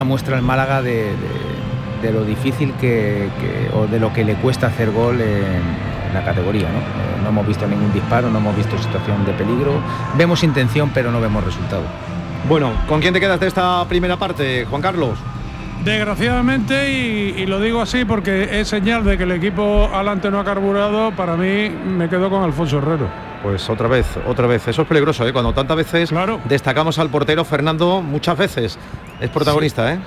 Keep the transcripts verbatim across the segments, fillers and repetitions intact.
Muestra el Málaga de, de, de lo difícil que, que o de lo que le cuesta hacer gol en, en la categoría, ¿no? Eh, no hemos visto ningún disparo, no hemos visto situación de peligro, vemos intención pero no vemos resultado. Bueno, ¿con quién te quedas de esta primera parte, Juan Carlos? Desgraciadamente, y, y lo digo así porque es señal de que el equipo adelante no ha carburado, para mí me quedo con Alfonso Herrero. Pues otra vez, otra vez. Eso es peligroso, ¿eh? Cuando tantas veces claro. destacamos al portero, Fernando, muchas veces es protagonista, sí. ¿eh?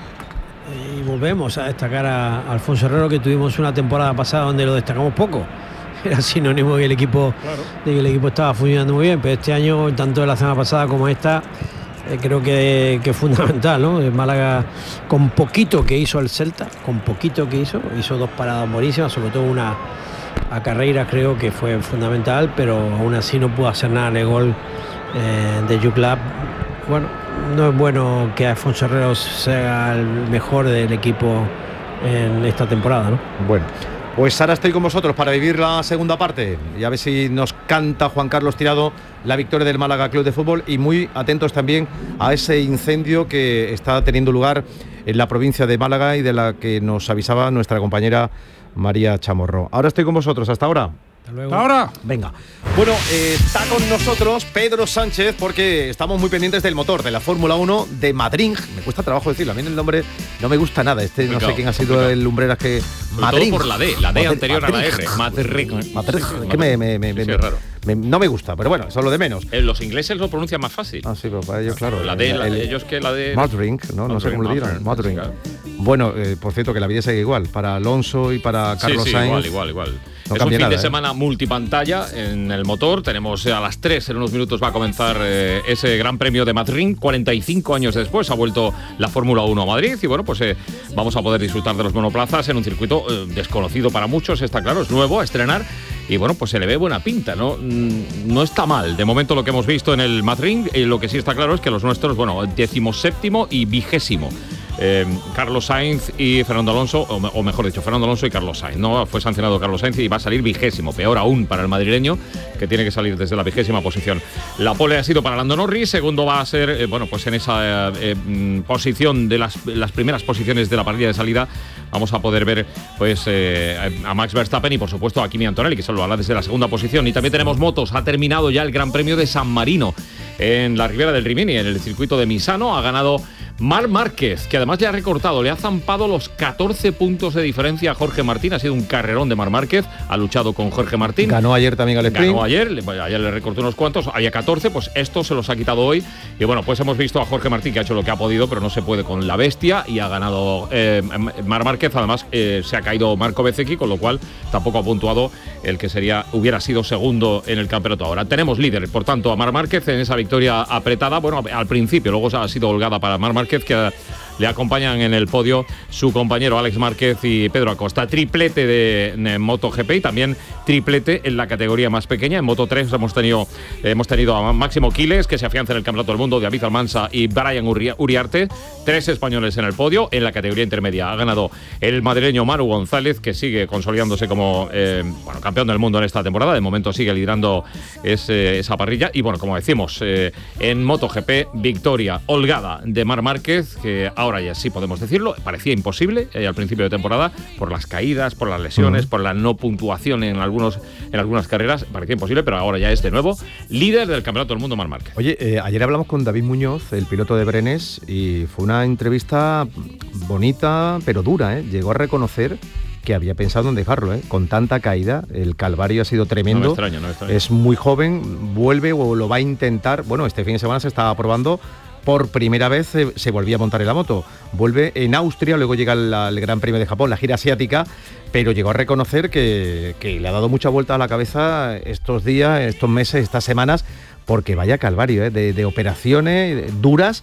Y volvemos a destacar a Alfonso Herrero, que tuvimos una temporada pasada donde lo destacamos poco. Era sinónimo de que el equipo, claro. de que el equipo estaba funcionando muy bien, pero este año, tanto de la semana pasada como esta, eh, creo que, que es fundamental, ¿no? El Málaga, con poquito que hizo el Celta, con poquito que hizo, hizo dos paradas buenísimas, sobre todo una a Carreira, creo que fue fundamental, pero aún así no pudo hacer nada en el gol eh, de Juclap. Bueno, no es bueno que Alfonso Herrero sea el mejor del equipo en esta temporada, ¿no? Bueno, pues ahora estoy con vosotros para vivir la segunda parte y a ver si nos canta Juan Carlos Tirado la victoria del Málaga Club de Fútbol, y muy atentos también a ese incendio que está teniendo lugar en la provincia de Málaga y de la que nos avisaba nuestra compañera María Chamorro. Ahora estoy con vosotros, hasta ahora. Hasta luego. Hasta ahora. Venga. Bueno, eh, está con nosotros Pedro Sánchez, porque estamos muy pendientes del motor de la Fórmula uno de Madrid. Me cuesta trabajo decirlo, a mí el nombre no me gusta nada. Este complicado, no sé quién ha sido complicado. El lumbreras que... Madrid. Todo por la D, la D Madrid, anterior Madrid. A la R. Madrid. Madrid. Es que me, me, me, sí, me, es raro. Me, no me gusta, pero bueno, eso es lo de menos. Eh, los ingleses lo pronuncian más fácil. Ah, sí, pero para ellos, claro. La D, la, el, ellos que la D... Madrid, ¿no? No sé cómo lo dirán. Madrid. Bueno, eh, por cierto, que la vida sigue igual. Para Alonso y para Carlos sí, sí, Sainz. igual, igual, igual. No es un fin nada, de ¿eh? semana multipantalla en el motor. Tenemos eh, a las tres, en unos minutos va a comenzar eh, ese Gran Premio de Madrid. cuarenta y cinco años después ha vuelto la Fórmula uno a Madrid. Y bueno, pues eh, vamos a poder disfrutar de los monoplazas en un circuito eh, desconocido para muchos. Está claro, es nuevo, a estrenar. Y bueno, pues se le ve buena pinta, ¿no? No está mal. De momento lo que hemos visto en el Madrid, eh, lo que sí está claro es que los nuestros, bueno, decimoséptimo y vigésimo. Eh, Carlos Sainz y Fernando Alonso, o, o mejor dicho, Fernando Alonso y Carlos Sainz. No fue sancionado Carlos Sainz y va a salir vigésimo, peor aún para el madrileño, que tiene que salir desde la vigésima posición. La pole ha sido para Lando Norris, segundo va a ser, eh, bueno, pues en esa eh, eh, posición de las, las primeras posiciones de la parrilla de salida. Vamos a poder ver pues eh, a Max Verstappen y por supuesto a Kimi Antonelli, que se lo hará desde la segunda posición. Y también tenemos motos. Ha terminado ya el Gran Premio de San Marino en la Ribera del Rimini, en el circuito de Misano. Ha ganado Marc Márquez, que además le ha recortado, le ha zampado los catorce puntos de diferencia a Jorge Martín. Ha sido un carrerón de Marc Márquez, ha luchado con Jorge Martín. Ganó ayer también al sprint. Ganó ayer, ayer le recortó unos cuantos, había catorce, pues estos se los ha quitado hoy. Y bueno, pues hemos visto a Jorge Martín, que ha hecho lo que ha podido, pero no se puede con la bestia, y ha ganado eh, Marc Márquez. Además, eh, se ha caído Marco Bezzecchi, con lo cual tampoco ha puntuado el que sería hubiera sido segundo en el campeonato. Ahora tenemos líder, por tanto, a Marc Márquez en esa victoria apretada, bueno, al principio, luego ha sido holgada para Marc Márquez, que le acompañan en el podio su compañero Alex Márquez y Pedro Acosta. Triplete de, de MotoGP y también triplete en la categoría más pequeña. En Moto tres hemos tenido, hemos tenido a Máximo Quiles, que se afianza en el Campeonato del Mundo, David Almansa y Brian Uriarte. Tres españoles en el podio. En la categoría intermedia ha ganado el madrileño Manu González, que sigue consolidándose como eh, bueno, campeón del mundo en esta temporada. De momento sigue liderando ese, esa parrilla. Y bueno, como decimos, eh, en MotoGP, victoria holgada de Marc Márquez, que ahora ya sí podemos decirlo, parecía imposible eh, al principio de temporada, por las caídas, por las lesiones, uh-huh. por la no puntuación en algunos en algunas carreras, parecía imposible, pero ahora ya es de nuevo líder del Campeonato del Mundo Marc Márquez. Oye, eh, ayer hablamos con David Muñoz, el piloto de Brenes, y fue una entrevista bonita, pero dura, ¿eh? Llegó a reconocer que había pensado en dejarlo, ¿eh? Con tanta caída, el calvario ha sido tremendo. No me extraña, no me extraña. Es muy joven, vuelve o lo va a intentar. Bueno, este fin de semana se estaba probando. Por primera vez se, se volvía a montar en la moto. Vuelve en Austria, luego llega el, el Gran Premio de Japón, la gira asiática, pero llegó a reconocer que, que le ha dado mucha vuelta a la cabeza estos días, estos meses, estas semanas, porque vaya calvario, ¿eh? de, de operaciones duras.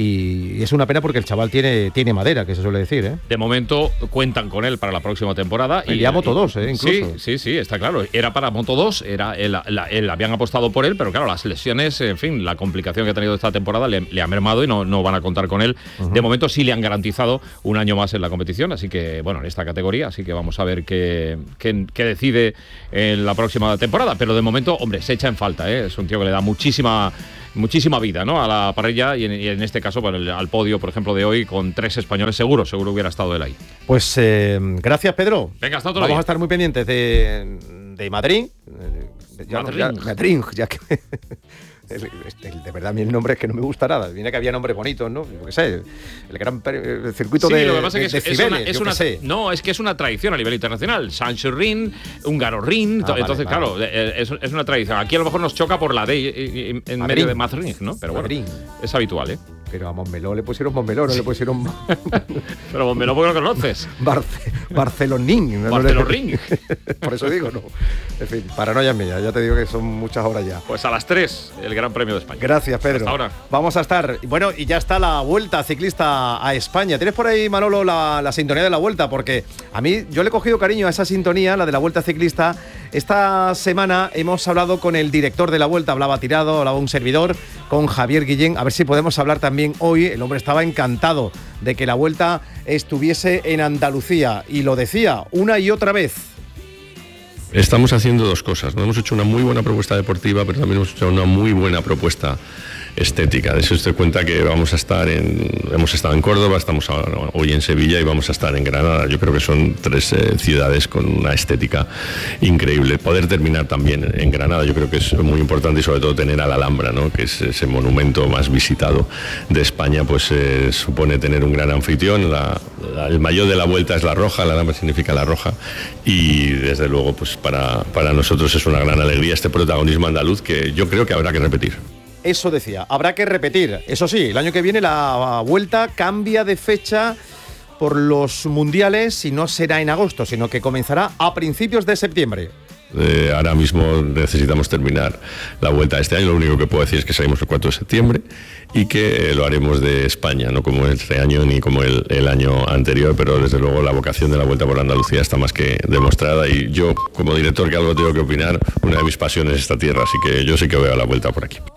Y es una pena porque el chaval tiene, tiene madera, que se suele decir, ¿eh? De momento cuentan con él para la próxima temporada. Y ya Moto dos, ¿eh? Incluso. Sí, sí, sí, está claro. Era para Moto dos, era él, la, él habían apostado por él, pero claro, las lesiones, en fin, la complicación que ha tenido esta temporada le, le ha mermado y no, no van a contar con él. Uh-huh. De momento sí le han garantizado un año más en la competición, así que, bueno, en esta categoría, así que vamos a ver qué, qué, qué decide en la próxima temporada. Pero de momento, hombre, se echa en falta, ¿eh? Es un tío que le da muchísima muchísima vida, ¿no? A la parrilla y en, y en este caso, bueno, al podio, por ejemplo, de hoy, con tres españoles, seguro, seguro hubiera estado él ahí. Pues eh, gracias, Pedro. Venga, hasta otro Vamos día. a estar muy pendientes de, de Madrid. Ya, Madrid. Ya, Madrid, ya que... El, el, de verdad, a mí el nombre es que no me gusta nada. Viene que había nombres bonitos, ¿no? Yo qué sé, el gran el circuito sí, de, lo que pasa de, es que es, de es Cibeles, una, es yo una, qué sé. No, es que es una tradición a nivel internacional. Sancho-Ring, Húngaro-Ring, Ah, entonces, vale, claro, vale. Es, es una tradición. Aquí a lo mejor nos choca por la D en, en medio de Madrid, ¿no? Pero bueno, Madrid. Es habitual, ¿eh? Pero a Montmeló le pusieron Montmeló, no sí. le pusieron... Pero Montmeló, ¿por qué lo conoces? Barce Barcelonín. ¿No? Barcelonín. Por eso digo, no. En fin, paranoia mía, ya te digo que son muchas horas ya. Pues a las tres, el Gran Premio de España. Gracias, Pedro. Hasta ahora. Vamos a estar... Bueno, y ya está la Vuelta Ciclista a España. ¿Tienes por ahí, Manolo, la, la sintonía de la Vuelta? Porque a mí, yo le he cogido cariño a esa sintonía, la de la Vuelta Ciclista. Esta semana hemos hablado con el director de la Vuelta, hablaba Tirado, hablaba un servidor, con Javier Guillén. A ver si podemos hablar también hoy. El hombre estaba encantado de que la Vuelta estuviese en Andalucía y lo decía una y otra vez. Estamos haciendo dos cosas, ¿no? Hemos hecho una muy buena propuesta deportiva, pero también hemos hecho una muy buena propuesta estética. De eso usted cuenta que vamos a estar en, hemos estado en Córdoba, estamos ahora, hoy en Sevilla y vamos a estar en Granada. Yo creo que son tres eh, ciudades con una estética increíble. Poder terminar también en Granada, yo creo que es muy importante y sobre todo tener a la Alhambra, ¿no? Que es ese monumento más visitado de España, pues eh, supone tener un gran anfitrión. La, la, el mayor de la Vuelta es la Roja, la Alhambra significa la Roja y desde luego pues para, para nosotros es una gran alegría este protagonismo andaluz que yo creo que habrá que repetir. Eso decía, habrá que repetir. Eso sí, el año que viene la Vuelta cambia de fecha por los mundiales y no será en agosto, sino que comenzará a principios de septiembre. Eh, ahora mismo necesitamos terminar la Vuelta de este año. Lo único que puedo decir es que salimos el cuatro de septiembre y que eh, lo haremos de España, no como este año ni como el, el año anterior, pero desde luego la vocación de la Vuelta por Andalucía está más que demostrada y yo, como director, que algo tengo que opinar, una de mis pasiones es esta tierra, así que yo sí que veo la Vuelta por aquí.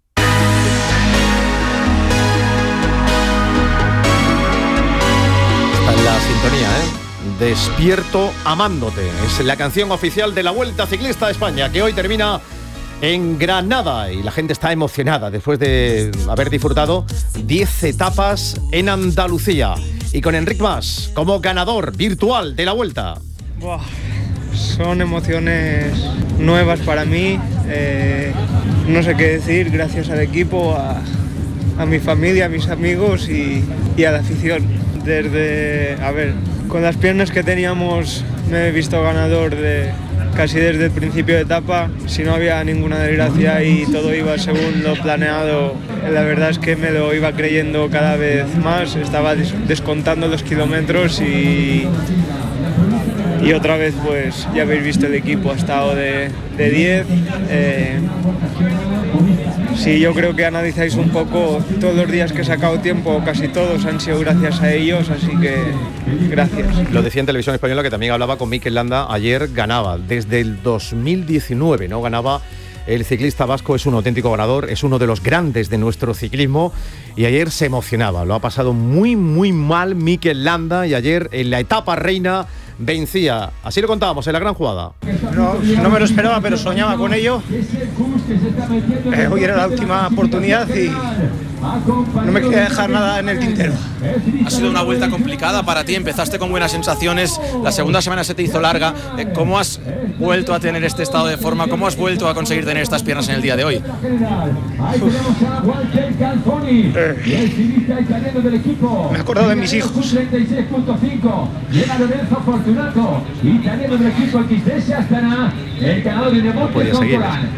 La sintonía, ¿eh? Despierto amándote. Es la canción oficial de la Vuelta Ciclista a España, que hoy termina en Granada y la gente está emocionada después de haber disfrutado diez etapas en Andalucía. Y con Enric Mas como ganador virtual de la Vuelta. Buah, son emociones nuevas para mí. Eh, no sé qué decir, gracias al equipo, a, a mi familia, a mis amigos y, y a la afición. Desde, a ver, con las piernas que teníamos me he visto ganador de casi desde el principio de etapa. Si no había ninguna desgracia y todo iba según lo planeado, la verdad es que me lo iba creyendo cada vez más. Estaba descontando los kilómetros y, y otra vez pues ya habéis visto el equipo ha estado de diez. Eh, Sí, yo creo que analizáis un poco todos los días que he sacado tiempo, casi todos han sido gracias a ellos, así que gracias. Lo decía en Televisión Española, que también hablaba con Mikel Landa, ayer ganaba, desde el dos mil diecinueve, ¿no? Ganaba el ciclista vasco, es un auténtico ganador, es uno de los grandes de nuestro ciclismo y ayer se emocionaba, lo ha pasado muy, muy mal Mikel Landa y ayer en la etapa reina vencía. Así lo contábamos en la gran jugada. No, no me lo esperaba, pero soñaba con ello. Eh, hoy era la última oportunidad y no me quería dejar nada en el tintero. Ha sido una vuelta complicada para ti, empezaste con buenas sensaciones, la segunda semana se te hizo larga. ¿Cómo has vuelto a tener este estado de forma? ¿Cómo has vuelto a conseguir tener estas piernas en el día de hoy? Eh, me he acordado de mis hijos. No podía seguir.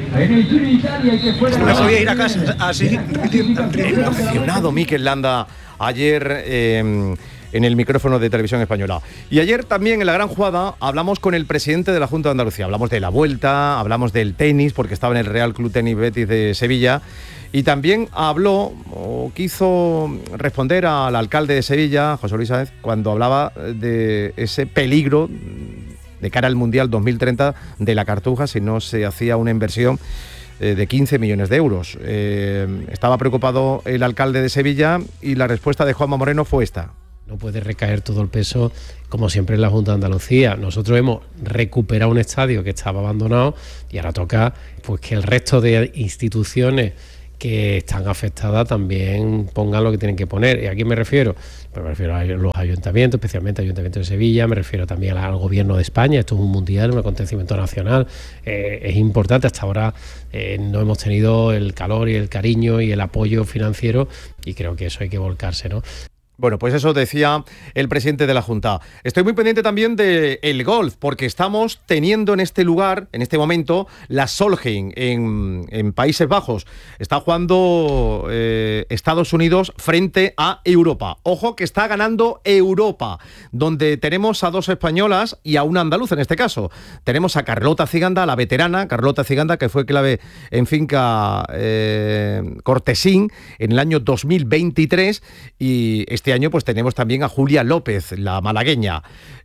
No podía ir a casa así. Emocionado Mikel Landa ayer eh, en el micrófono de Televisión Española. Y ayer también en la gran jugada hablamos con el presidente de la Junta de Andalucía. Hablamos de la Vuelta, hablamos del tenis, porque estaba en el Real Club Tenis Betis de Sevilla. Y también habló, o quiso responder al alcalde de Sevilla, José Luis Sáenz, cuando hablaba de ese peligro de cara al Mundial dos mil treinta de la Cartuja si no se hacía una inversión de quince millones de euros. Eh, estaba preocupado el alcalde de Sevilla y la respuesta de Juanma Moreno fue esta. No puede recaer todo el peso, como siempre, en la Junta de Andalucía. Nosotros hemos recuperado un estadio que estaba abandonado y ahora toca pues que el resto de instituciones que están afectadas también pongan lo que tienen que poner. ¿Y a quién me refiero? Pues me refiero a los ayuntamientos, especialmente al Ayuntamiento de Sevilla, me refiero también al Gobierno de España. Esto es un mundial, un acontecimiento nacional, eh, es importante. Hasta ahora eh, no hemos tenido el calor y el cariño y el apoyo financiero, y creo que eso hay que volcarse, ¿no? Bueno, pues eso decía el presidente de la Junta. Estoy muy pendiente también del golf, porque estamos teniendo en este lugar, en este momento, la Solheim en, en Países Bajos. Está jugando eh, Estados Unidos frente a Europa. Ojo que está ganando Europa, donde tenemos a dos españolas y a una andaluza en este caso. Tenemos a Carlota Ciganda, la veterana, Carlota Ciganda, que fue clave en Finca eh, Cortesín en el año dos mil veintitrés, y este año pues tenemos también a Julia López, la malagueña.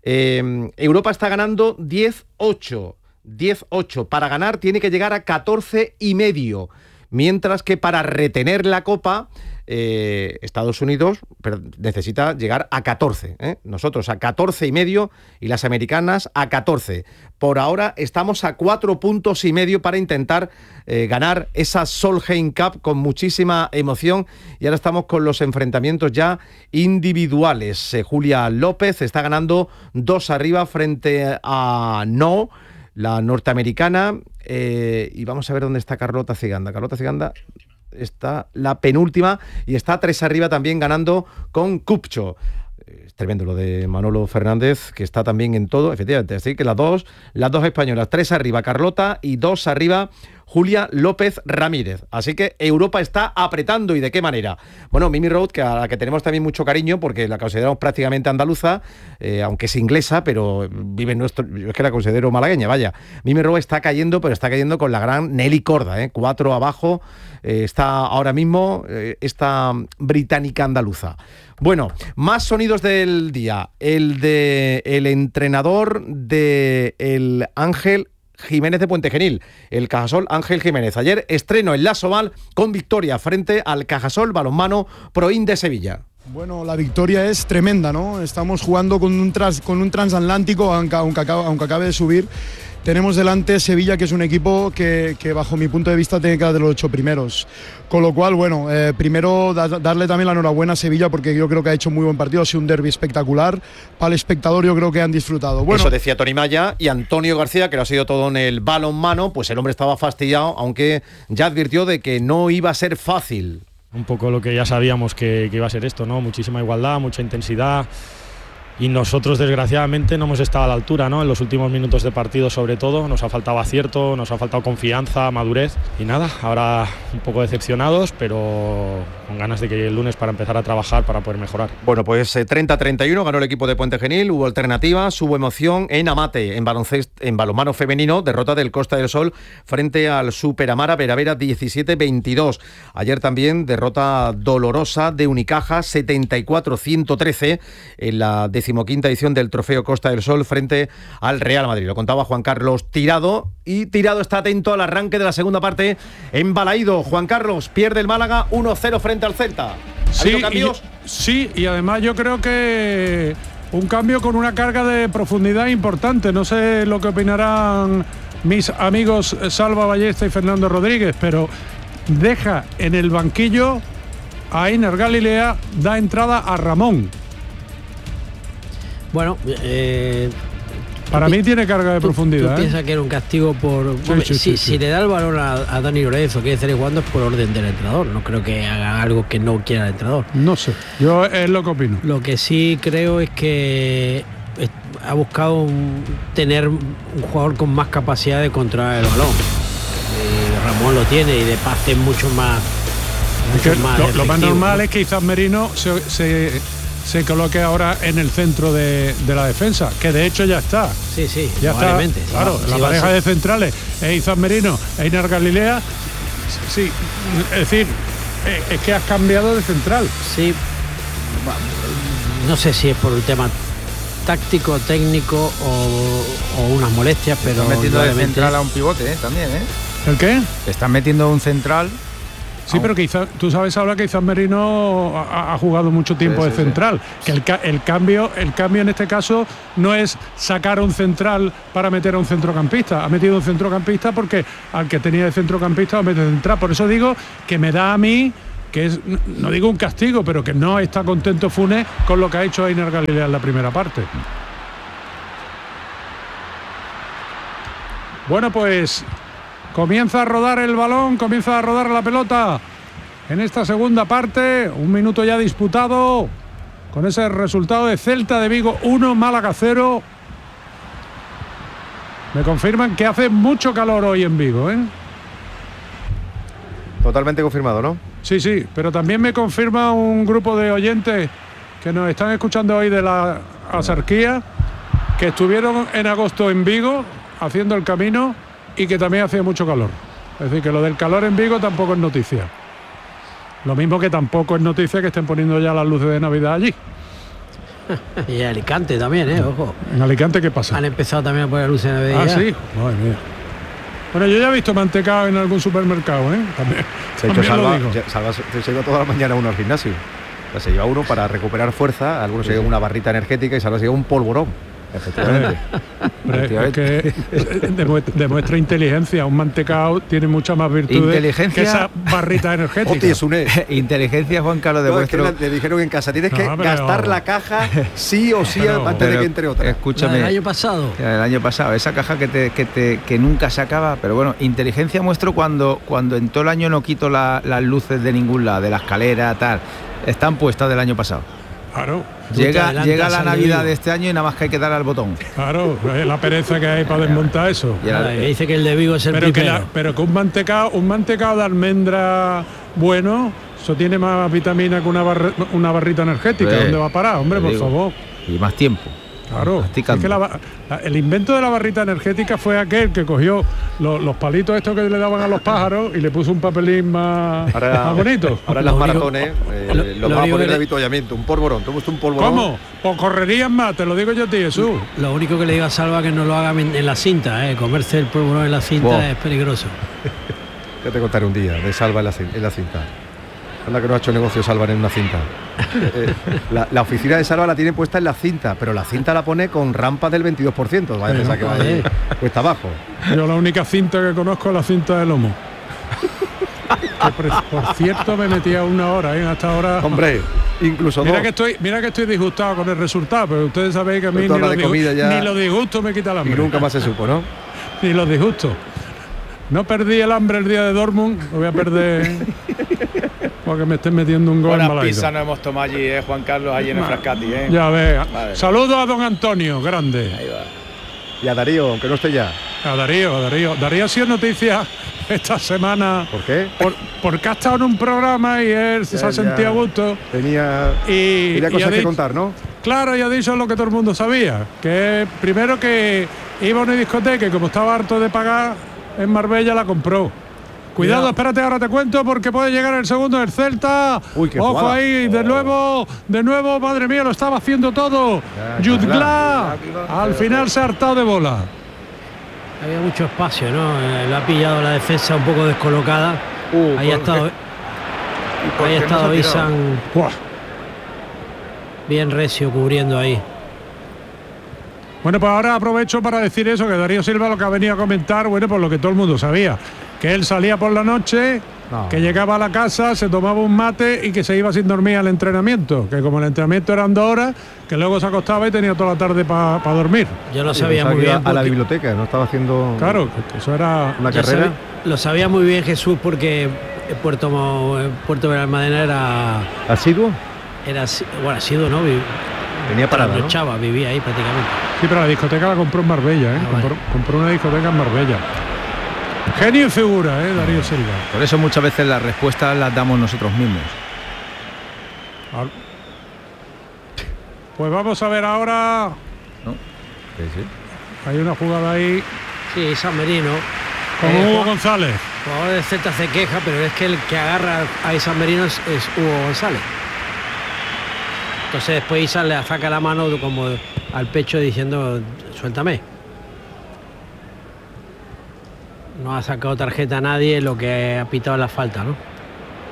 Eh, Europa está ganando diez ocho. diez ocho. Para ganar tiene que llegar a catorce y medio. Mientras que para retener la Copa, eh, Estados Unidos necesita llegar a catorce. ¿eh? Nosotros a catorce y medio y las americanas a catorce. Por ahora estamos a cuatro puntos y medio para intentar eh, ganar esa Solheim Cup con muchísima emoción. Y ahora estamos con los enfrentamientos ya individuales. Eh, Julia López está ganando dos arriba frente a No, la norteamericana, eh, y vamos a ver dónde está Carlota Ciganda. Carlota Ciganda está la penúltima y está tres arriba también ganando con Cupcho. Es tremendo lo de Manolo Fernández, que está también en todo, efectivamente. Así que las dos, las dos españolas, tres arriba Carlota y dos arriba Julia López Ramírez. Así que Europa está apretando, ¿y de qué manera? Bueno, Mimi Road, que a la que tenemos también mucho cariño porque la consideramos prácticamente andaluza, eh, aunque es inglesa, pero vive en nuestro... Yo es que la considero malagueña, vaya. Mimi Road está cayendo, pero está cayendo con la gran Nelly Corda, ¿eh? Cuatro abajo, eh, está ahora mismo eh, esta británica andaluza. Bueno, más sonidos del día. El de el entrenador de el Ángel Jiménez de Puente Genil, el Cajasol Ángel Jiménez. Ayer estreno en La Soval con victoria frente al Cajasol Balonmano Proin de Sevilla. Bueno, la victoria es tremenda, ¿no? Estamos jugando con un, trans, con un transatlántico, aunque, aunque, acabe, aunque acabe de subir. Tenemos delante Sevilla, que es un equipo que, que bajo mi punto de vista tiene que dar de los ocho primeros. Con lo cual, bueno, eh, primero da, darle también la enhorabuena a Sevilla, porque yo creo que ha hecho muy buen partido, ha sido un derbi espectacular. Para el espectador yo creo que han disfrutado. Bueno, eso decía Tony Maya. Y Antonio García, que lo ha sido todo en el balonmano, pues el hombre estaba fastidiado, aunque ya advirtió de que no iba a ser fácil. Un poco lo que ya sabíamos que, que iba a ser esto, ¿no? Muchísima igualdad, mucha intensidad. Y nosotros, desgraciadamente, no hemos estado a la altura, ¿no? En los últimos minutos de partido, sobre todo, nos ha faltado acierto, nos ha faltado confianza, madurez. Y nada, ahora un poco decepcionados, pero con ganas de que llegue el lunes para empezar a trabajar, para poder mejorar. Bueno, pues eh, treinta a treinta y uno ganó el equipo de Puente Genil, hubo alternativas, hubo emoción en Amate, en baloncesto, en balonmano femenino, derrota del Costa del Sol frente al Superamara Veravera diecisiete veintidós. Ayer también derrota dolorosa de Unicaja setenta y cuatro a ciento trece en la decimoquinta edición del Trofeo Costa del Sol frente al Real Madrid. Lo contaba Juan Carlos Tirado, y Tirado está atento al arranque de la segunda parte en Balaído. Juan Carlos, pierde el Málaga uno cero frente al Celta. ¿Ha sí, habido cambios? Y, sí, y además yo creo que un cambio con una carga de profundidad importante. No sé lo que opinarán mis amigos Salva Ballesta y Fernando Rodríguez, pero deja en el banquillo a Einer Galilea, da entrada a Ramón. Bueno, eh, para mí tiene carga de tú, profundidad. ¿Tú ¿eh? piensas que era un castigo por...? Sí, hombre, sí, si, sí, si sí. le da el balón a, a Dani Lorenzo, que quiere salir jugando, es por orden del entrenador. No creo que haga algo que no quiera el entrenador. No sé, yo es lo que opino. Lo que sí creo es que ha buscado un, tener un jugador con más capacidad de controlar el balón. Eh, Ramón lo tiene y de pase mucho más... Mucho más lo, lo más normal, ¿no?, es que Izan Merino se, se, se coloque ahora en el centro de, de la defensa, que de hecho ya está. Sí, sí, ya probablemente. Está, claro, sí, la sí, pareja de centrales es Izan Merino e Einer Galilea. Sí, es decir, es que has cambiado de central. Sí, no sé si es por un tema táctico, técnico o, o unas molestias, pero están metiendo de central a un pivote, ¿eh? También, ¿eh? ¿El qué? Están metiendo un central. Sí, pero quizá, tú sabes ahora que Izan Merino ha, ha jugado mucho tiempo sí, de sí, central. Sí. Que el, ca el, cambio, el cambio en este caso no es sacar a un central para meter a un centrocampista. Ha metido un centrocampista porque al que tenía de centrocampista lo mete central. Por eso digo que me da a mí, que es, no digo un castigo, pero que no está contento Funes con lo que ha hecho Ainer Galilea en la primera parte. Bueno, pues comienza a rodar el balón, comienza a rodar la pelota en esta segunda parte. Un minuto ya disputado con ese resultado de Celta de Vigo uno, Málaga cero. Me confirman que hace mucho calor hoy en Vigo, ¿eh? Totalmente confirmado, ¿no? Sí, sí, pero también me confirma un grupo de oyentes que nos están escuchando hoy de la Axarquía, que estuvieron en agosto en Vigo haciendo el camino y que también hacía mucho calor. Es decir, que lo del calor en Vigo tampoco es noticia. Lo mismo que tampoco es noticia que estén poniendo ya las luces de Navidad allí. Y en Alicante también, ¿eh? Ojo. ¿En Alicante qué pasa? Han empezado también a poner luces de Navidad. Ah, sí. Madre mía. Bueno, yo ya he visto mantecado en algún supermercado, ¿eh? También. Se ha hecho Salva, Salva se lleva toda la mañana uno al gimnasio. O sea, se lleva uno para recuperar fuerza, algunos sí, se llevan una barrita energética y Salva se lleva un polvorón. Efectivamente. Es que demuestra inteligencia. Un mantecao tiene mucha más virtudes que esa barrita energética. Es un inteligencia, Juan Carlos, de no, vuestro. Es que le dijeron en casa, tienes que no, pero... gastar la caja sí o sí pero, antes pero, de que entre otra. Escúchame. El año pasado. El año pasado, esa caja que te, que te que nunca se acaba. Pero bueno, inteligencia muestro cuando, cuando en todo el año no quito la, las luces de ningún lado, de la escalera, tal. Están puestas del año pasado. Claro. Llega, llega la Navidad de este año y nada más que hay que dar al botón. Claro, la pereza que hay para desmontar eso. Claro, dice que el de Vigo es el pero primero. Que la, pero que un mantecao, un mantecao de almendra bueno, eso tiene más vitamina que una, barra, una barrita energética. ¿Dónde va a parar? Hombre, por favor. Y más tiempo. Claro, es que la, la, el invento de la barrita energética fue aquel que cogió los, los palitos estos que le daban a los pájaros y le puso un papelín más, ahora, más bonito. Ahora en las maratones eh, lo, lo, lo va a poner de avituallamiento, un polvorón. ¿Tú un polvorón? ¿Cómo? O correrías más, te lo digo yo a ti, Jesús. Lo único que le digo a Salva que no lo haga en la cinta, eh. Comerse el polvorón en la cinta wow. es peligroso. Ya te contaré un día de Salva en la, en la cinta. Anda que no ha hecho negocio Salva en una cinta. Eh, la, la oficina de Salva la tiene puesta en la cinta, pero la cinta la pone con rampa del veintidós por ciento. Vaya a pensar que va ahí, cuesta abajo. Yo la única cinta que conozco es la cinta de lomo. Que por cierto me metía una hora, ¿eh? Hasta ahora. Hombre, incluso mira dos. que estoy, mira que estoy disgustado con el resultado, pero ustedes sabéis que a mí ni los, disgustos, ya... ni los disgustos me quita el hambre. Y nunca más se supo, ¿no? Ni los disgustos. No perdí el hambre el día de Dortmund, lo voy a perder porque me estén metiendo un gol. Buenas en Balaido. pizza nos hemos tomado allí, eh, Juan Carlos, allí en el Frascati. Eh. Ya ves. Vale. Saludos a don Antonio, grande. Ahí va. Y a Darío, aunque no esté ya. A Darío, a Darío. Darío ha sido noticia esta semana. ¿Por qué? Por, porque ha estado en un programa y él ya, se ha sentido a gusto. Tenía, y, tenía cosas y que dicho, contar, ¿no? Claro, y ha dicho lo que todo el mundo sabía. Que primero que iba a una discoteca y como estaba harto de pagar, en Marbella la compró. Cuidado, Cuidado, espérate, ahora te cuento porque puede llegar el segundo del Celta. Uy, qué Ojo jugada. ahí, de nuevo, de nuevo, madre mía, lo estaba haciendo todo. Jutgla, al final se ha hartado de bola. Había mucho espacio, ¿no? Lo ha pillado la defensa un poco descolocada. Uh, ahí ha estado, ahí ha estado Isan bien recio cubriendo ahí. Bueno, pues ahora aprovecho para decir eso, que Darío Silva lo que ha venido a comentar, bueno, pues lo que todo el mundo sabía, que él salía por la noche, no. que llegaba a la casa, se tomaba un mate y que se iba sin dormir al entrenamiento, que como el entrenamiento eran dos horas, que luego se acostaba y tenía toda la tarde para pa dormir. Yo lo sabía muy bien. A la biblioteca, no estaba haciendo... Claro, eso era... Una carrera. Sabía, lo sabía muy bien Jesús porque Puerto, Puerto Benalmádena era... ¿Asiduo? Era, bueno, asiduo, ¿no? Tenía parada, ¿no? Chava, vivía ahí prácticamente. Sí, pero la discoteca la compró en Marbella, ¿eh? Ah, compró, vale. compró una discoteca en Marbella. Genio y figura, ¿eh? Darío Silva. Por eso muchas veces las respuestas las damos nosotros mismos. Pues vamos a ver ahora. ¿No? Sí, sí. Hay una jugada ahí. Sí, San Merino. Con eh, Hugo González. El jugador de Celta se queja, pero es que el que agarra a San Merino es, es Hugo González. Entonces después Isa le saca la mano como al pecho diciendo, suéltame. No ha sacado tarjeta a nadie, lo que ha pitado la falta, ¿no?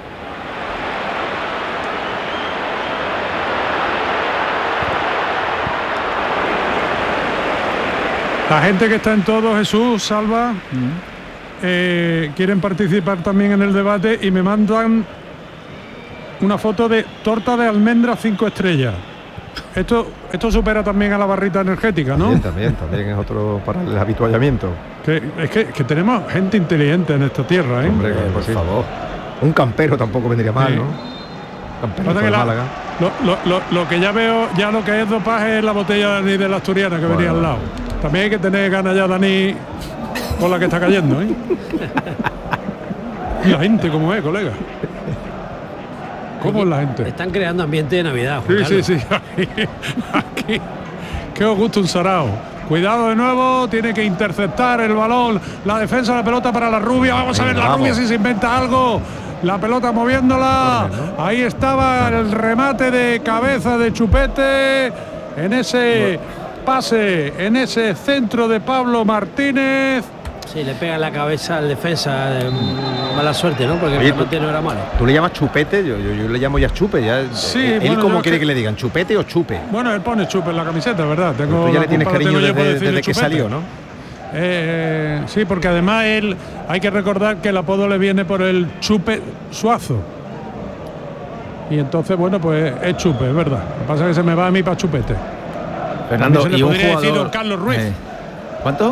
La gente que está en todo, Jesús, Salva, eh, quieren participar también en el debate y me mandan una foto de torta de almendra cinco estrellas. Esto, esto supera también a la barrita energética, ¿no? También, también, también es otro para el habituallamiento. Que, es que, que tenemos gente inteligente en esta tierra, ¿eh? Hombre, por sí. favor. Un campero tampoco vendría mal, Sí. ¿no? Campero Pasa de que la- Málaga. Lo, lo- lo- lo que ya veo, ya lo que es dopaje es la botella de, de la asturiana que Bueno. venía al lado. También hay que tener ganas ya, Dani, con la que está cayendo, ¿eh? Y la gente como es, colega. ¿Cómo es la gente? Están creando ambiente de Navidad, Juan Sí, sí, Carlos. sí. Aquí, aquí. Qué os gusta un sarao. Cuidado de nuevo, tiene que interceptar el balón. La defensa de la pelota para la rubia. Vamos a ver Venga, la vamos. rubia si se inventa algo. La pelota moviéndola. Ahí estaba el remate de cabeza de Chupete. En ese pase, en ese centro de Pablo Martínez. Sí, le pega en la cabeza al defensa. eh, mala suerte, ¿no? Porque el Oye, tú- remate no era malo. ¿Tú le llamas chupete? Yo, yo, yo le llamo ya chupe. Ya. Sí, ¿Él bueno, cómo yo quiere que- que le digan? ¿Chupete o chupe? Bueno, él pone Chupe en la camiseta, ¿verdad? Tengo Tú ya la le tienes culpa la cariño tengo yo por desde, decirle desde que Chupete. salió, ¿no? Eh, sí, porque además él, hay que recordar que el apodo le viene por el Chupe Suazo. Y entonces, bueno, pues es Chupe, es verdad. Lo que pasa es que se me va a mí para Chupete. Fernando, También se le y un podría decir jugador. don Carlos Ruiz. Eh, ¿Cuánto?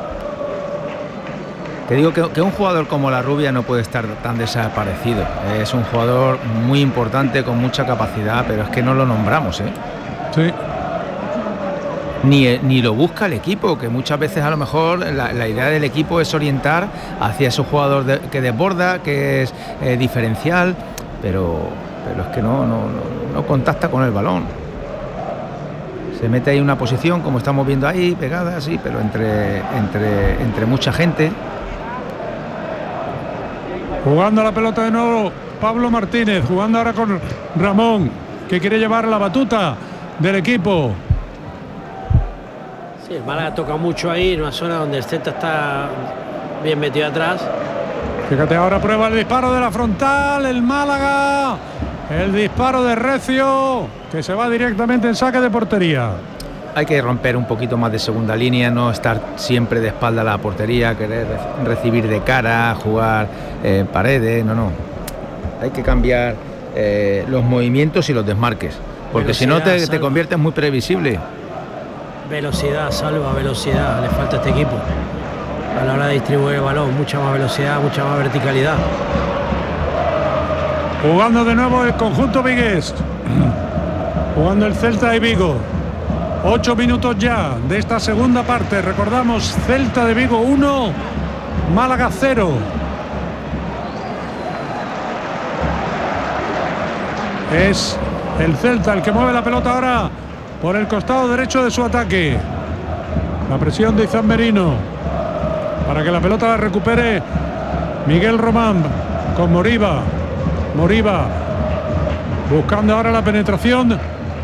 Te digo que, que un jugador como la Rubia no puede estar tan desaparecido. Es un jugador muy importante, con mucha capacidad, pero es que no lo nombramos, ¿eh? Sí. Ni, ni lo busca el equipo, que muchas veces a lo mejor la, la idea del equipo es orientar hacia ese jugador de- que desborda, que es eh, diferencial, pero, pero es que no, no, no, no contacta con el balón. Se mete ahí en una posición, como estamos viendo ahí, pegada así, pero entre, entre, entre mucha gente. Jugando la pelota de nuevo Pablo Martínez, jugando ahora con Ramón, que quiere llevar la batuta del equipo. Sí, el Málaga toca mucho ahí, en una zona donde el Celta está bien metido atrás. Fíjate, ahora prueba el disparo de la frontal, el Málaga, el disparo de Recio, que se va directamente en saque de portería. Hay que romper un poquito más de segunda línea, no estar siempre de espalda a la portería, querer re- recibir de cara, jugar eh, paredes, no, no. Hay que cambiar eh, los movimientos y los desmarques, porque si no Velocidad, te, te Salva. conviertes muy previsible. Velocidad, Salva, velocidad, le falta a este equipo. A la hora de distribuir el balón, mucha más velocidad, mucha más verticalidad. Jugando de nuevo el conjunto vigués. Jugando el Celta de Vigo. Ocho minutos ya de esta segunda parte. Recordamos, Celta de Vigo uno, Málaga cero. Es el Celta el que mueve la pelota ahora por el costado derecho de su ataque. La presión de Izan Merino para que la pelota la recupere Miguel Román con Moriba. Moriba buscando ahora la penetración.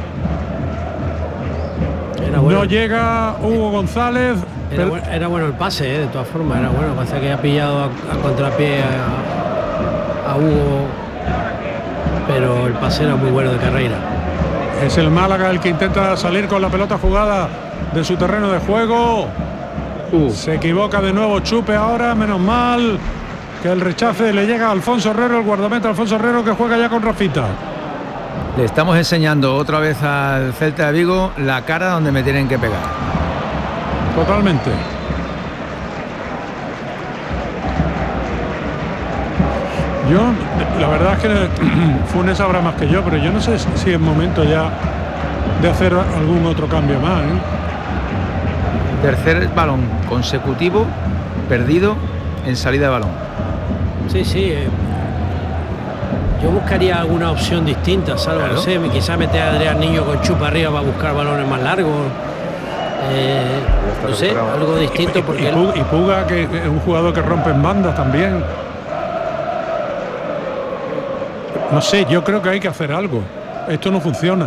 Era bueno. No llega Hugo González. Era, pero- bueno, era bueno el pase, eh, de todas formas, era bueno. Pasa que ha pillado a, a contrapié a, a Hugo, pero el pase era muy bueno de Carreira. Es el Málaga el que intenta salir con la pelota jugada de su terreno de juego. Se equivoca de nuevo Chupe ahora, menos mal que el rechace le llega a Alfonso Herrero, el guardameta Alfonso Herrero, que juega ya con Rafita. Le estamos enseñando otra vez al Celta de Vigo la cara donde me tienen que pegar. Totalmente. Yo, la verdad es que Funes sabrá más que yo, pero yo no sé si es momento ya de hacer algún otro cambio más, ¿eh? Tercer balón consecutivo perdido en salida de balón. Sí, sí. eh, Yo buscaría alguna opción distinta, salvo, Claro. no sé, quizá meter a Adrián Niño con Chupa arriba para buscar balones más largos. Eh, no sé, algo distinto porque Y, él- Puga, y Puga, que es un jugador que rompe en bandas también. No sé, yo creo que hay que hacer algo. Esto no funciona.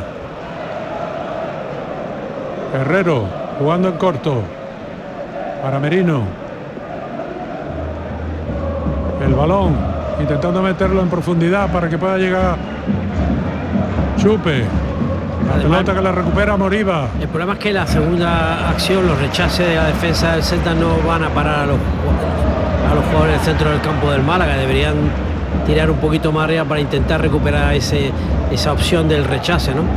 Herrero jugando en corto para Merino. El balón intentando meterlo en profundidad para que pueda llegar Chupe. La pelota que la recupera Moriba. El problema es que la segunda acción, los rechaces de la defensa del Celta no van a parar a los, a los jugadores del centro del campo del Málaga. Deberían tirar un poquito más arriba para intentar recuperar ese, esa opción del rechace, ¿no?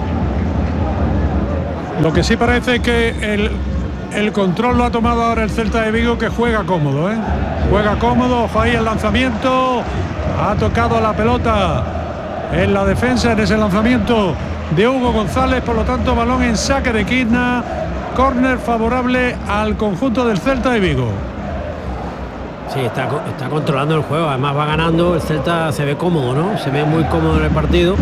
Lo que sí parece es que el, el control lo ha tomado ahora el Celta de Vigo, que juega cómodo, ¿eh? Juega cómodo, ojo ahí el lanzamiento. Ha tocado la pelota en la defensa en ese lanzamiento de Hugo González, por lo tanto balón en saque de esquina, córner favorable al conjunto del Celta de Vigo. Sí, está, está controlando el juego, además va ganando, el Celta se ve cómodo, ¿no? Se ve muy cómodo en el partido.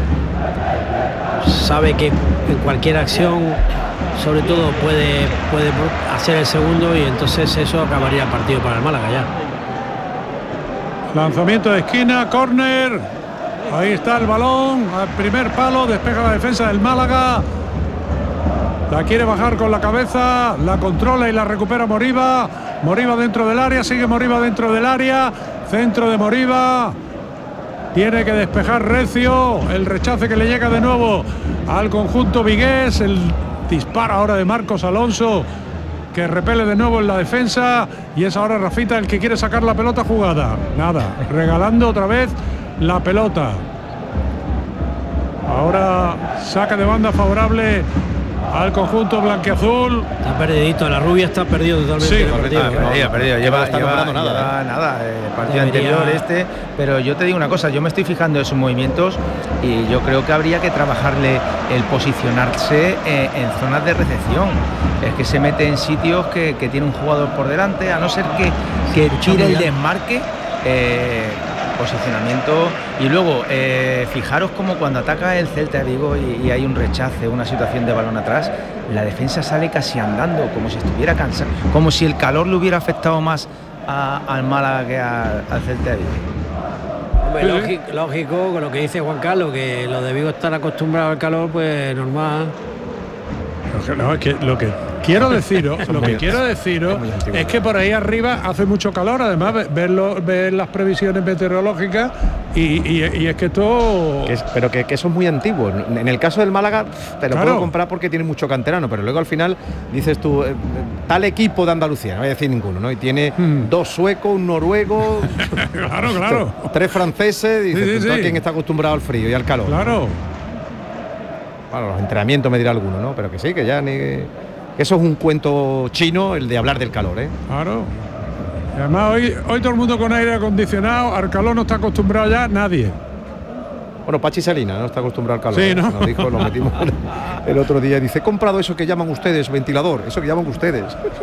Sabe que en cualquier acción, sobre todo, puede, puede hacer el segundo y entonces eso acabaría el partido para el Málaga ya. Lanzamiento de esquina, córner. Ahí está el balón, al primer palo, despeja la defensa del Málaga. La quiere bajar con la cabeza, la controla y la recupera Moriba. Moriba dentro del área, sigue Moriba dentro del área. Centro de Moriba. Tiene que despejar recio. El rechace que le llega de nuevo al conjunto vigués. El disparo ahora de Marcos Alonso, que repele de nuevo en la defensa. Y es ahora Rafita el que quiere sacar la pelota jugada. Nada, regalando otra vez la pelota. Ahora saca de banda favorable al conjunto blanquiazul. Está perdidito, la rubia está perdido totalmente. Sí, perdido, perdido, perdido, perdido. Lleva, está lleva, nada, lleva ¿eh? nada, el partido Debería... anterior este, pero yo te digo una cosa, yo me estoy fijando en sus movimientos y yo creo que habría que trabajarle el posicionarse en, en zonas de recepción. Es que se mete en sitios que, que tiene un jugador por delante, a no ser que, que tire el desmarque. Eh, posicionamiento y luego eh, fijaros como cuando ataca el Celta de Vigo y, y hay un rechace, una situación de balón atrás, la defensa sale casi andando, como si estuviera cansado, como si el calor le hubiera afectado más a, al Málaga que a, al Celta de Vigo. Hombre, lógico, lógico, con lo que dice Juan Carlos, que los de Vigo están acostumbrados al calor, pues normal. No, es que lo que quiero deciros, lo que quiero deciros es que por ahí arriba hace mucho calor, además ver, lo, ver las previsiones meteorológicas y, y, y es que esto... Que es, pero que, que eso es muy antiguo. En el caso del Málaga te lo Claro. puedo comprar porque tiene mucho canterano, pero luego al final dices tú, eh, tal equipo de Andalucía, no voy a decir ninguno, ¿no? Y tiene Hmm. dos suecos, un noruego, Claro, claro, tres franceses, dices, Sí, sí, tú, sí. ¿quién está acostumbrado al frío y al calor? claro. Bueno, los entrenamientos me dirá alguno, ¿no? Pero que sí, que ya ni... que eso es un cuento chino, el de hablar del calor, ¿eh? Claro. Y además hoy, hoy todo el mundo con aire acondicionado, al calor no está acostumbrado ya nadie. Bueno, Pachi Salina no está acostumbrado al calor. Sí, ¿eh? ¿no? Nos dijo, lo metimos el otro día. Dice, he comprado eso que llaman ustedes ventilador, eso que llaman ustedes.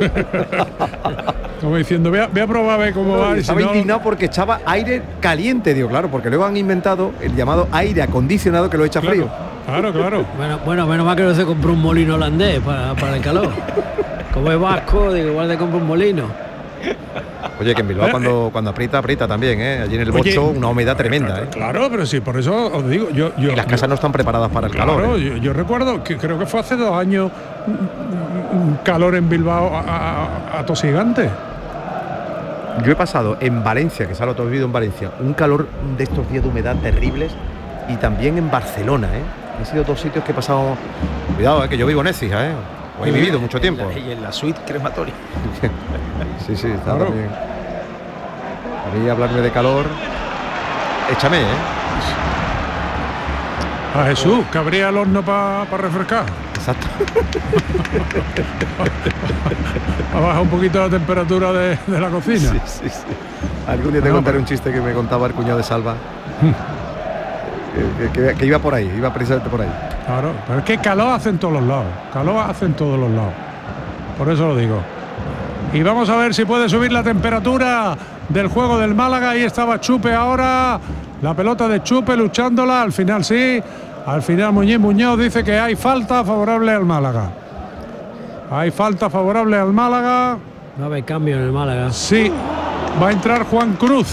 Como diciendo, voy a, voy a probar a ver cómo va. Y si Estaba no- indignado porque echaba aire caliente, digo, claro, porque luego han inventado el llamado aire acondicionado que lo echa frío. Claro, claro. Bueno, bueno, menos mal que no se compró un molino holandés para, para el calor. Como es vasco, digo, igual de compra un molino. Oye, que en Bilbao Eh, cuando, cuando aprieta, aprieta también, ¿eh? Allí en el Oye, Bocho una humedad tremenda, ¿eh? Claro, pero sí, por eso os digo, yo... yo Y las casas no están preparadas para el Claro, calor. ¿eh? yo, yo recuerdo que creo que fue hace dos años un, un calor en Bilbao a- a- atosigante. Yo he pasado en Valencia, que se lo he vivido en Valencia, un calor de estos días de humedad terribles, y también en Barcelona, ¿eh? Han sido dos sitios que he pasado. Cuidado, ¿eh? Que yo vivo en Écija, ¿eh? O he vivido mucho tiempo. Y en la suite crematoria. Sí, sí, está Claro. también. A mí hablarme de calor, échame, ¿eh? A Jesús, que abría el horno para refrescar. Exacto. Ha bajado un poquito la temperatura de, de la cocina. Sí, sí, sí. Algún día te No, contaré pero- un chiste que me contaba el cuñado de Salva. que, que- que iba por ahí, iba precisamente por ahí. Claro, pero es que calor hace en todos los lados. Calor hace en todos los lados. Por eso lo digo. Y vamos a ver si puede subir la temperatura del juego del Málaga. Ahí estaba Chupe ahora. La pelota de Chupe luchándola. Al final sí. Al final Muñiz Muñoz dice que hay falta favorable al Málaga. Hay falta favorable al Málaga. Va a haber cambio en el Málaga. Sí. Va a entrar Juan Cruz.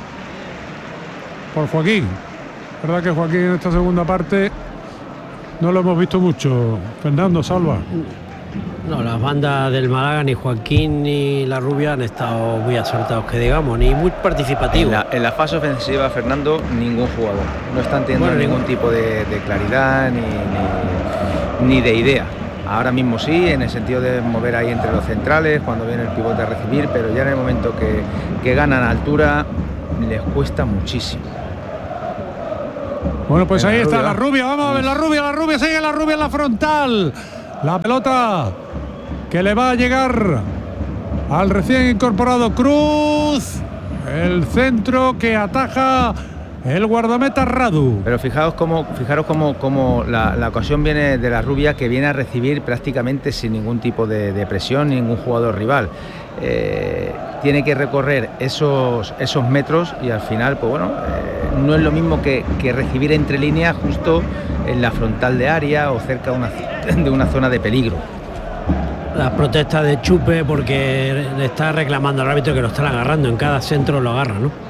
Por Joaquín. ¿Verdad que Joaquín en esta segunda parte no lo hemos visto mucho? Fernando, Salva. No, las bandas del Málaga, ni Joaquín ni La Rubia han estado muy acertados, que digamos, ni muy En participativos. la, en la fase ofensiva, Fernando, ningún jugador. No están teniendo Bueno, ningún ningún- tipo de, de claridad ni, ni- ni de idea. Ahora mismo sí, en el sentido de mover ahí entre los centrales, cuando viene el pivote a recibir, pero ya en el momento que, que ganan altura, les cuesta muchísimo. Bueno, pues Venga, ahí está Rubia. la Rubia, vamos a ver la Rubia, la Rubia, sigue la Rubia en la frontal. La pelota que le va a llegar al recién incorporado Cruz. El centro que ataja el guardameta Radu. Pero fijaos cómo, fijaros cómo, cómo la, la ocasión viene de la Rubia, que viene a recibir prácticamente sin ningún tipo de, de presión, ningún jugador rival. Eh, tiene que recorrer esos, esos metros y al final, pues bueno, eh, no es lo mismo que, que recibir entre líneas justo en la frontal de área o cerca de una, de una zona de peligro. Las protestas de Chupe porque le está reclamando al árbitro que lo están agarrando, en cada centro lo agarra, ¿no?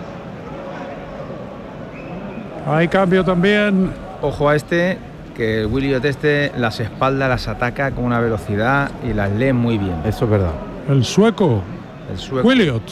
Hay cambio también. Ojo a este, que el Williot este las espaldas las ataca con una velocidad y las lee muy bien. Eso es verdad. El sueco. El sueco. Williot.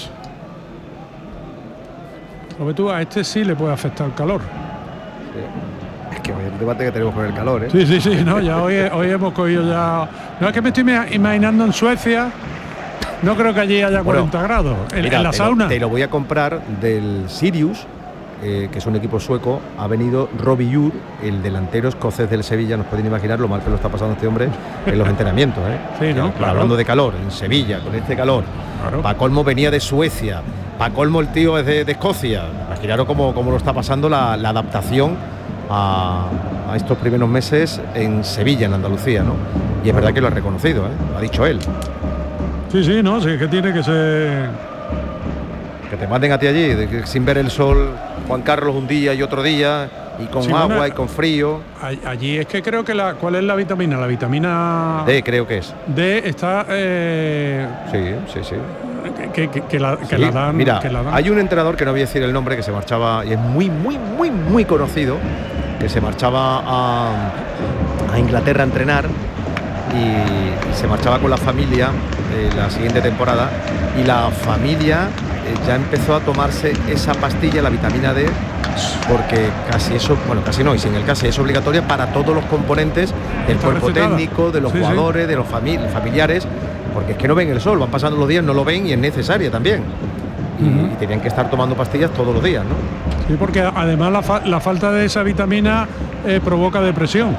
Sobre tú, a este sí le puede afectar el calor. Sí. Es que hoy el debate que tenemos con el calor, ¿eh? Sí, sí, sí, no, ya hoy, hoy hemos cogido ya. No, es que me estoy imaginando en Suecia. No creo que allí haya cuarenta Bueno, grados. En, mira, en la te sauna. Lo, te lo voy a comprar del Sirius, eh, que es un equipo sueco. Ha venido Robbie Ur, el delantero escocés del Sevilla. Nos pueden imaginar lo mal que lo está pasando este hombre en los entrenamientos, ¿eh? Sí, ¿no? Claro, Claro. hablando de calor, en Sevilla, con este calor. Claro. Pa' colmo venía de Suecia. Pa' colmo el tío es de, de Escocia. Imaginaros cómo, cómo lo está pasando la, la adaptación a, a estos primeros meses en Sevilla, en Andalucía, ¿no? Y es verdad que lo ha reconocido, ¿eh? Lo ha dicho él. Sí, sí, no, sí, que tiene que ser. Que te manden a ti allí, de que sin ver el sol, Juan Carlos un día y otro día, y con Sí, agua bueno, y con frío. Allí es que creo que la. ¿Cuál es la vitamina? La vitamina D, creo que es. D está. Eh, Sí, sí, sí. que, que- que la, que Sí, la dan. Mira, que la dan. hay un entrenador que no voy a decir el nombre, que se marchaba, y es muy, muy, muy, muy conocido, que se marchaba a, a Inglaterra a entrenar y, y se marchaba con la familia eh, la siguiente temporada, y la familia eh, ya empezó a tomarse esa pastilla, la vitamina D, porque casi eso, bueno, casi no, y sin el casi es obligatoria para todos los componentes del Está cuerpo recetada. técnico, de los Sí, sí. jugadores, de los famili- familiares, porque es que no ven el sol, van pasando los días, no lo ven y es necesaria también. Y, Ujú. y tenían que estar tomando pastillas todos los días, ¿no? Sí, porque además la, fa- la falta de esa vitamina eh, provoca depresión.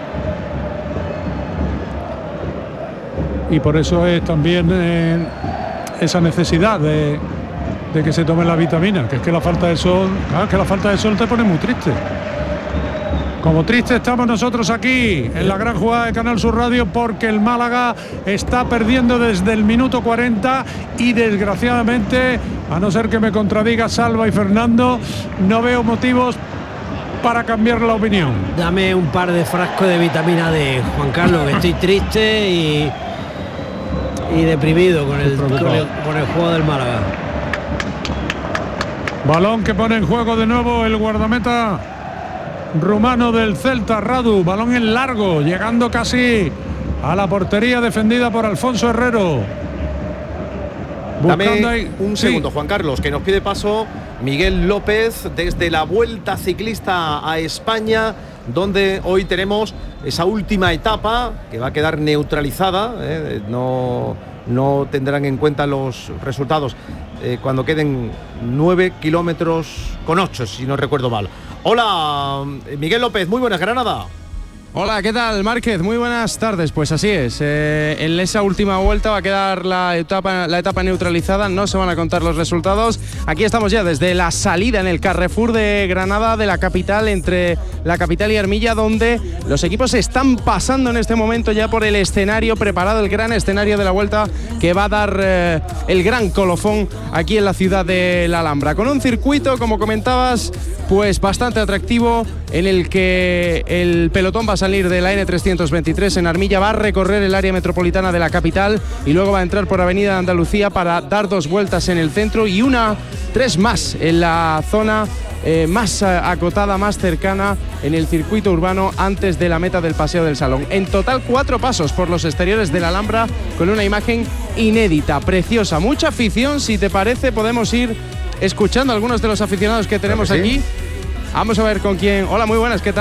Y por eso es también eh, esa necesidad de, de que se tome la vitamina, que es que la falta de sol, claro, que la falta de sol te pone muy triste. Como triste estamos nosotros aquí en la gran jugada de Canal Sur Radio, porque el Málaga está perdiendo desde el minuto cuarenta y desgraciadamente, a no ser que me contradiga Salva y Fernando, no veo motivos para cambiar la opinión. Dame un par de frascos de vitamina D, Juan Carlos, que estoy triste y, y deprimido con el, con, el, con el juego del Málaga. Balón que pone en juego de nuevo el guardameta rumano del Celta, Radu. Balón en largo, llegando casi a la portería defendida por Alfonso Herrero. Dame Buscando ahí- un sí. segundo, Juan Carlos, que nos pide paso Miguel López desde la Vuelta Ciclista a España, donde hoy tenemos esa última etapa que va a quedar neutralizada, ¿eh? no, no tendrán en cuenta los resultados eh, cuando queden nueve kilómetros con ocho, si no recuerdo mal. Hola, Miguel López, muy buenas, Granada. Hola, ¿qué tal, Márquez? Muy buenas tardes. Pues así es, eh, en esa última vuelta va a quedar la etapa, la etapa neutralizada, no se van a contar los resultados. Aquí estamos ya desde la salida en el Carrefour de Granada, de la capital, entre la capital y Armilla, donde los equipos están pasando en este momento ya por el escenario preparado, el gran escenario de la vuelta que va a dar eh, el gran colofón aquí en la ciudad de la Alhambra, con un circuito, como comentabas, pues bastante atractivo, en el que el pelotón va a salir de la ene trescientos veintitrés en Armilla, va a recorrer el área metropolitana de la capital y luego va a entrar por Avenida de Andalucía para dar dos vueltas en el centro y una, tres más en la zona eh, más eh, acotada, más cercana en el circuito urbano antes de la meta del Paseo del Salón. En total, cuatro pasos por los exteriores de la Alhambra con una imagen inédita, preciosa, mucha afición. Si te parece, podemos ir escuchando a algunos de los aficionados que tenemos Claro que sí. aquí. Vamos a ver con quién. Hola, muy buenas, ¿qué tal?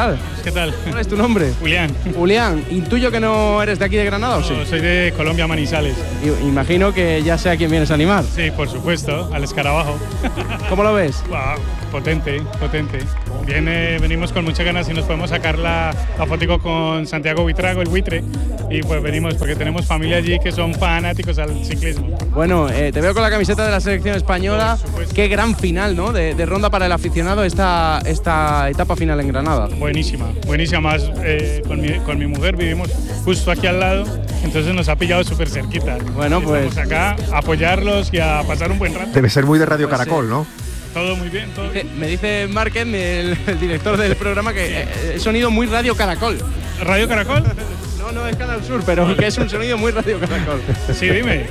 ¿qué tal? ¿Cuál es tu nombre? Julián. Julián, intuyo que no eres de aquí de Granada, ¿o no, sí? Soy de Colombia, Manizales. I imagino que ya sé a quién vienes a animar. Sí, por supuesto, al escarabajo. ¿Cómo lo ves? Wow, potente, potente. Viene, venimos con muchas ganas y nos podemos sacar la, la fotico con Santiago Buitrago, el buitre, y pues venimos porque tenemos familia allí que son fanáticos al ciclismo. Bueno, eh, te veo con la camiseta de la selección española. Qué gran final, ¿no? De, de ronda para el aficionado esta, esta etapa final en Granada. Buenísima, buenísima. Más eh, con, mi, con mi mujer vivimos justo aquí al lado, entonces nos ha pillado súper cerquita. Bueno, pues estamos acá a apoyarlos y a pasar un buen rato. Debe ser muy de Radio Pues, Caracol, eh, ¿no? Todo muy bien, todo dice, bien. Me dice Márquez, el, el director del programa, que eh, es sonido muy Radio Caracol. ¿Radio Caracol? No, no es Canal Sur, pero que es un sonido muy Radio Caracol. Sí, dime.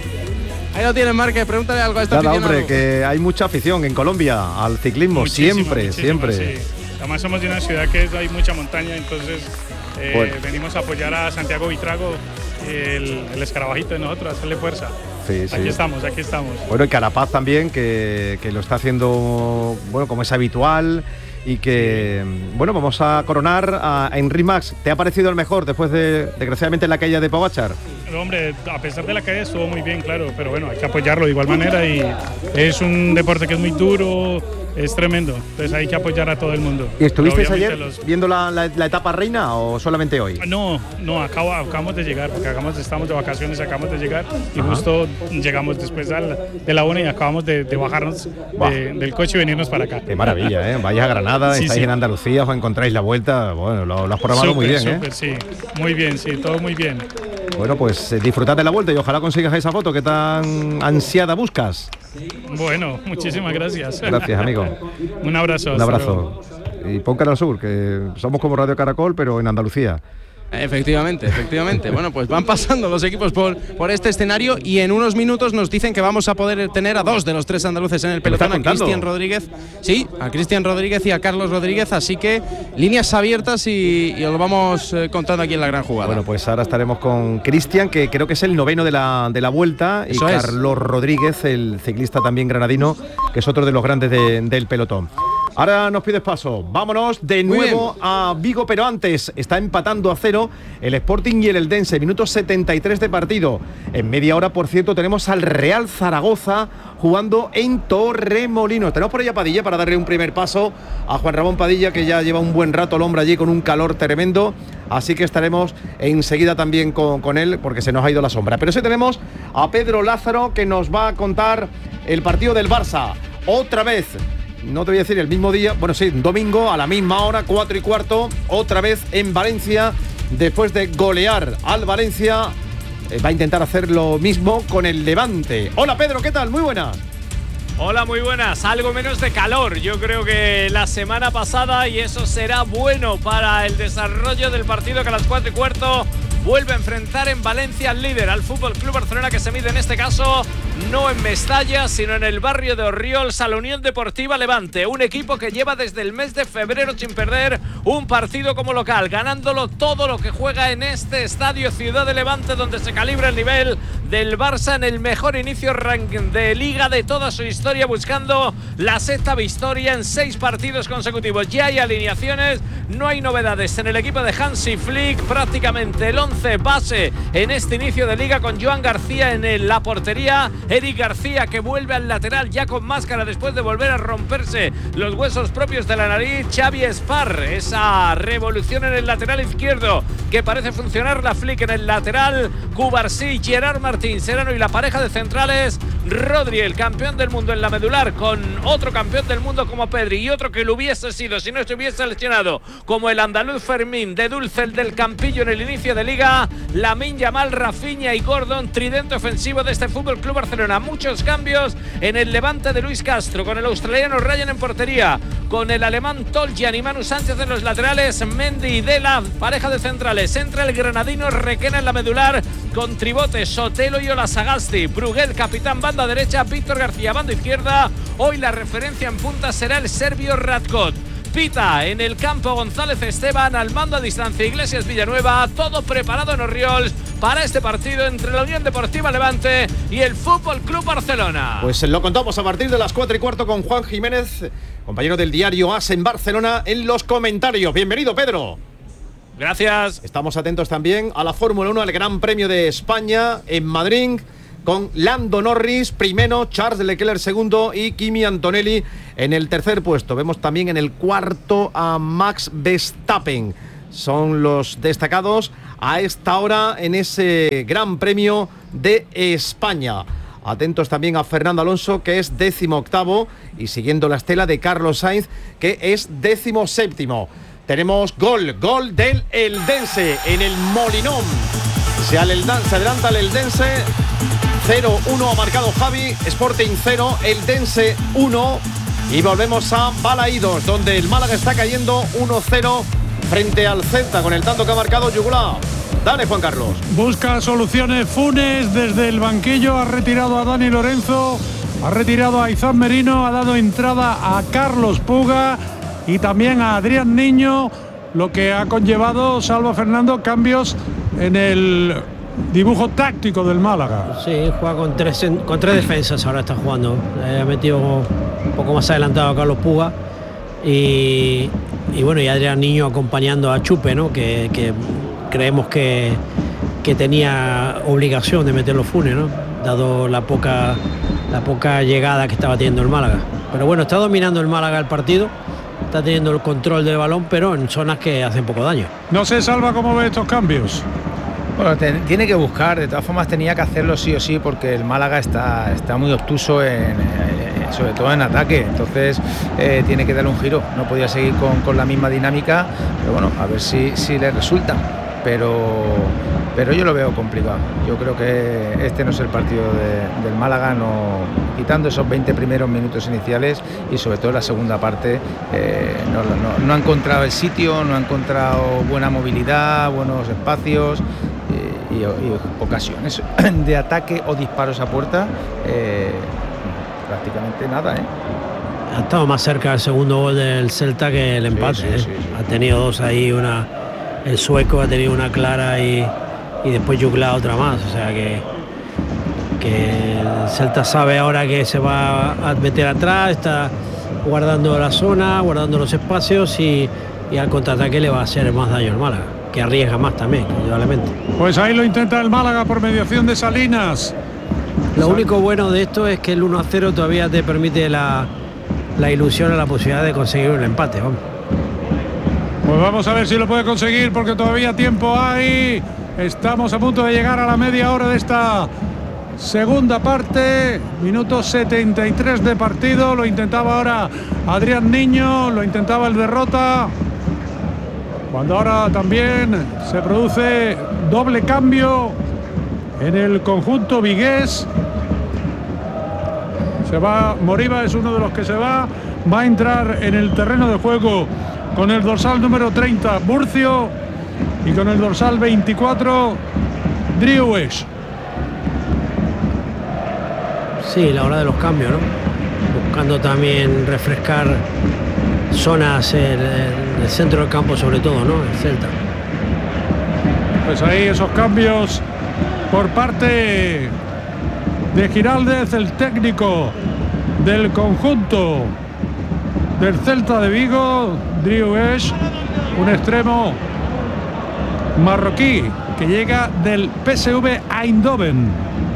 Ahí lo tienes, Márquez, pregúntale algo a esta Nada, aficionado. hombre, que hay mucha afición en Colombia al ciclismo, Muchísima, siempre, muchísima, siempre. Sí. Además somos de una ciudad que es, hay mucha montaña, entonces eh, Bueno. venimos a apoyar a Santiago Buitrago, el, el escarabajito de nosotros, a hacerle fuerza. Sí, sí. Aquí estamos, aquí estamos. Bueno, y Carapaz también, que, que lo está haciendo, bueno, como es habitual, y que, bueno, vamos a coronar a Henry Max. ¿Te ha parecido el mejor después de, desgraciadamente, la caída de Pogačar? Hombre, a pesar de la caída estuvo muy bien, claro, pero bueno, hay que apoyarlo de igual manera y es un deporte que es muy duro, es tremendo, entonces hay que apoyar a todo el mundo. ¿Y estuvisteis Obviamente ayer los- viendo la, la- la etapa reina o solamente hoy? No, no, acabo, acabamos de llegar, porque acabamos, estamos de vacaciones, acabamos de llegar y Ajá. justo llegamos después al- de la una y acabamos de, de bajarnos de- del coche y venirnos para acá. Qué maravilla, ¿eh? Vais a Granada, Sí, estáis sí. en Andalucía, os encontráis la vuelta, bueno, lo, lo has programado muy Súper, bien, súper, ¿eh? sí, muy bien, sí, todo muy bien. Bueno, pues eh, disfrutad de la vuelta y ojalá consigas esa foto que tan ansiada buscas. Bueno, muchísimas gracias. Gracias, amigo. Un abrazo. Un hasta luego. abrazo. Y pon Canal Sur, que somos como Radio Caracol, pero en Andalucía. Efectivamente, efectivamente. Bueno, pues van pasando los equipos por, por este escenario y en unos minutos nos dicen que vamos a poder tener a dos de los tres andaluces en el ¿Me lo estás pelotón, a contando? Cristian Rodríguez. Sí, a Cristian Rodríguez y a Carlos Rodríguez, así que líneas abiertas y, y os lo vamos eh, contando aquí en la gran jugada. Bueno, pues ahora estaremos con Cristian, que creo que es el noveno de la, de la vuelta, y Eso es. Carlos Rodríguez, el ciclista también granadino, que es otro de los grandes de- del pelotón. Ahora nos pides paso. Vámonos de Muy nuevo a Vigo, pero antes está empatando a cero el Sporting y el Eldense. Minuto setenta y tres de partido. En media hora, por cierto, tenemos al Real Zaragoza jugando en Torremolinos. Tenemos por ahí a Padilla para darle un primer paso a Juan Ramón Padilla, que ya lleva un buen rato el hombre allí con un calor tremendo. Así que estaremos enseguida también con, con él, porque se nos ha ido la sombra. Pero sí tenemos a Pedro Lázaro, que nos va a contar el partido del Barça. Otra vez. No te voy a decir el mismo día, bueno sí, domingo a la misma hora, cuatro y cuarto, otra vez en Valencia, después de golear al Valencia, eh, va a intentar hacer lo mismo con el Levante. Hola Pedro, ¿qué tal? Muy buenas. Hola, muy buenas. Algo menos de calor, yo creo que la semana pasada, y eso será bueno para el desarrollo del partido que a las cuatro y cuarto vuelve a enfrentar en Valencia al líder, al Fútbol Club Barcelona, que se mide en este caso no en Mestalla, sino en el barrio de Orriols, a la Unión Deportiva Levante, un equipo que lleva desde el mes de febrero sin perder un partido como local, ganándolo todo lo que juega en este estadio Ciudad de Levante, donde se calibra el nivel del Barça en el mejor inicio de liga de toda su historia, buscando la sexta victoria en seis partidos consecutivos. Ya hay alineaciones, no hay novedades en el equipo de Hansi Flick, prácticamente el once base en este inicio de liga, con Joan García en el- la portería, Eric García, que vuelve al lateral ya con máscara después de volver a romperse los huesos propios de la nariz, Xavi Espar, esa revolución en el lateral izquierdo que parece funcionar, la Flick en el lateral, Cubarsí, Gerard Martín, Serrano, y la pareja de centrales, Rodri, el campeón del mundo en la medular, con otro campeón del mundo como Pedri, y otro que lo hubiese sido si no se hubiese lesionado, como el andaluz Fermín, de Dulce, el del Campillo en el inicio de liga, Lamine Yamal, Rafinha y Gordon, tridente ofensivo de este Fútbol Club Barcelona. Muchos cambios en el Levante de Luis Castro, con el australiano Ryan en portería, con el alemán Toljan y Manu Sánchez en los laterales, Mendy y Dela, pareja de centrales. Entra el granadino Requena en la medular, con Tribote, Sotelo y Olasagasti, Bruguel, capitán, banda derecha, Víctor García, banda izquierda. Hoy la referencia en punta será el serbio Radkot. Pita en el campo González Esteban, al mando a distancia Iglesias Villanueva, todo preparado en Orriols para este partido entre la Unión Deportiva Levante y el Fútbol Club Barcelona. Pues lo contamos a partir de las cuatro y cuarto con Juan Jiménez, compañero del diario AS en Barcelona, en los comentarios. Bienvenido, Pedro. Gracias. Estamos atentos también a la Fórmula uno, al Gran Premio de España en Madrid, con Lando Norris primero, Charles Leclerc segundo y Kimi Antonelli en el tercer puesto. Vemos también en el cuarto a Max Verstappen. Son los destacados a esta hora en ese Gran Premio de España. Atentos también a Fernando Alonso, que es décimo octavo, y siguiendo la estela de Carlos Sainz, que es décimo séptimo. Tenemos gol, gol del Eldense en el Molinón. Se, adelanta, se adelanta el Eldense, cero uno ha marcado Javi, Sporting cero, Eldense uno. Y volvemos a Balaídos, donde el Málaga está cayendo uno cero frente al Celta, con el tanto que ha marcado Yugulá. Dale, Juan Carlos. Busca soluciones Funes desde el banquillo, ha retirado a Dani Lorenzo, ha retirado a Izan Merino, ha dado entrada a Carlos Puga y también a Adrián Niño, lo que ha conllevado, Salva Fernando, cambios en el dibujo táctico del Málaga. Sí, juega con tres, con tres defensas, ahora está jugando. Eh, ha metido un poco más adelantado a Carlos Puga y, y bueno, y Adrián Niño acompañando a Chupe, ¿no? Que, que creemos que, que tenía obligación de meter los Funes, ¿no? Dado la poca, la poca llegada que estaba teniendo el Málaga. Pero bueno, está dominando el Málaga el partido. Está teniendo el control del balón, pero en zonas que hacen poco daño. No sé, Salva, cómo ve estos cambios. Bueno, te, tiene que buscar, de todas formas tenía que hacerlo sí o sí, porque el Málaga está, está muy obtuso, en, en, sobre todo en ataque, entonces eh, tiene que darle un giro. No podía seguir con, con la misma dinámica, pero bueno, a ver si, si le resulta. Pero, pero yo lo veo complicado. Yo creo que este no es el partido de, del Málaga, no, quitando esos veinte primeros minutos iniciales y sobre todo la segunda parte, eh, no, no, no ha encontrado el sitio, no ha encontrado buena movilidad, buenos espacios eh, y, y ocasiones de ataque o disparos a puerta, eh, prácticamente nada, ¿eh? Ha estado más cerca del segundo gol del Celta que el empate. Sí, sí, ¿eh? sí, sí. Ha tenido dos ahí, una el sueco ha tenido una clara y, y después Yugla otra más, o sea que, que el Celta sabe ahora que se va a meter atrás, está guardando la zona, guardando los espacios y, y al contraataque le va a hacer más daño al Málaga, que arriesga más también, indudablemente. Pues ahí lo intenta el Málaga por mediación de Salinas. Lo único bueno de esto es que el uno a cero todavía te permite la, la ilusión o la posibilidad de conseguir un empate, vamos. Pues vamos a ver si lo puede conseguir, porque todavía tiempo hay. Estamos a punto de llegar a la media hora de esta segunda parte. Minuto setenta y tres de partido. Lo intentaba ahora Adrián Niño, lo intentaba el Derrota. Cuando ahora también se produce doble cambio en el conjunto vigués. Se va, Moriba es uno de los que se va. Va a entrar en el terreno de juego con el dorsal número treinta, Murcio, y con el dorsal veinticuatro, Driouech. Sí, la hora de los cambios, ¿no? Buscando también refrescar zonas en el centro del campo, sobre todo, ¿no? El Celta. Pues ahí esos cambios por parte de Giraldez, el técnico del conjunto del Celta de Vigo, Driouech, un extremo marroquí que llega del P S V Eindhoven.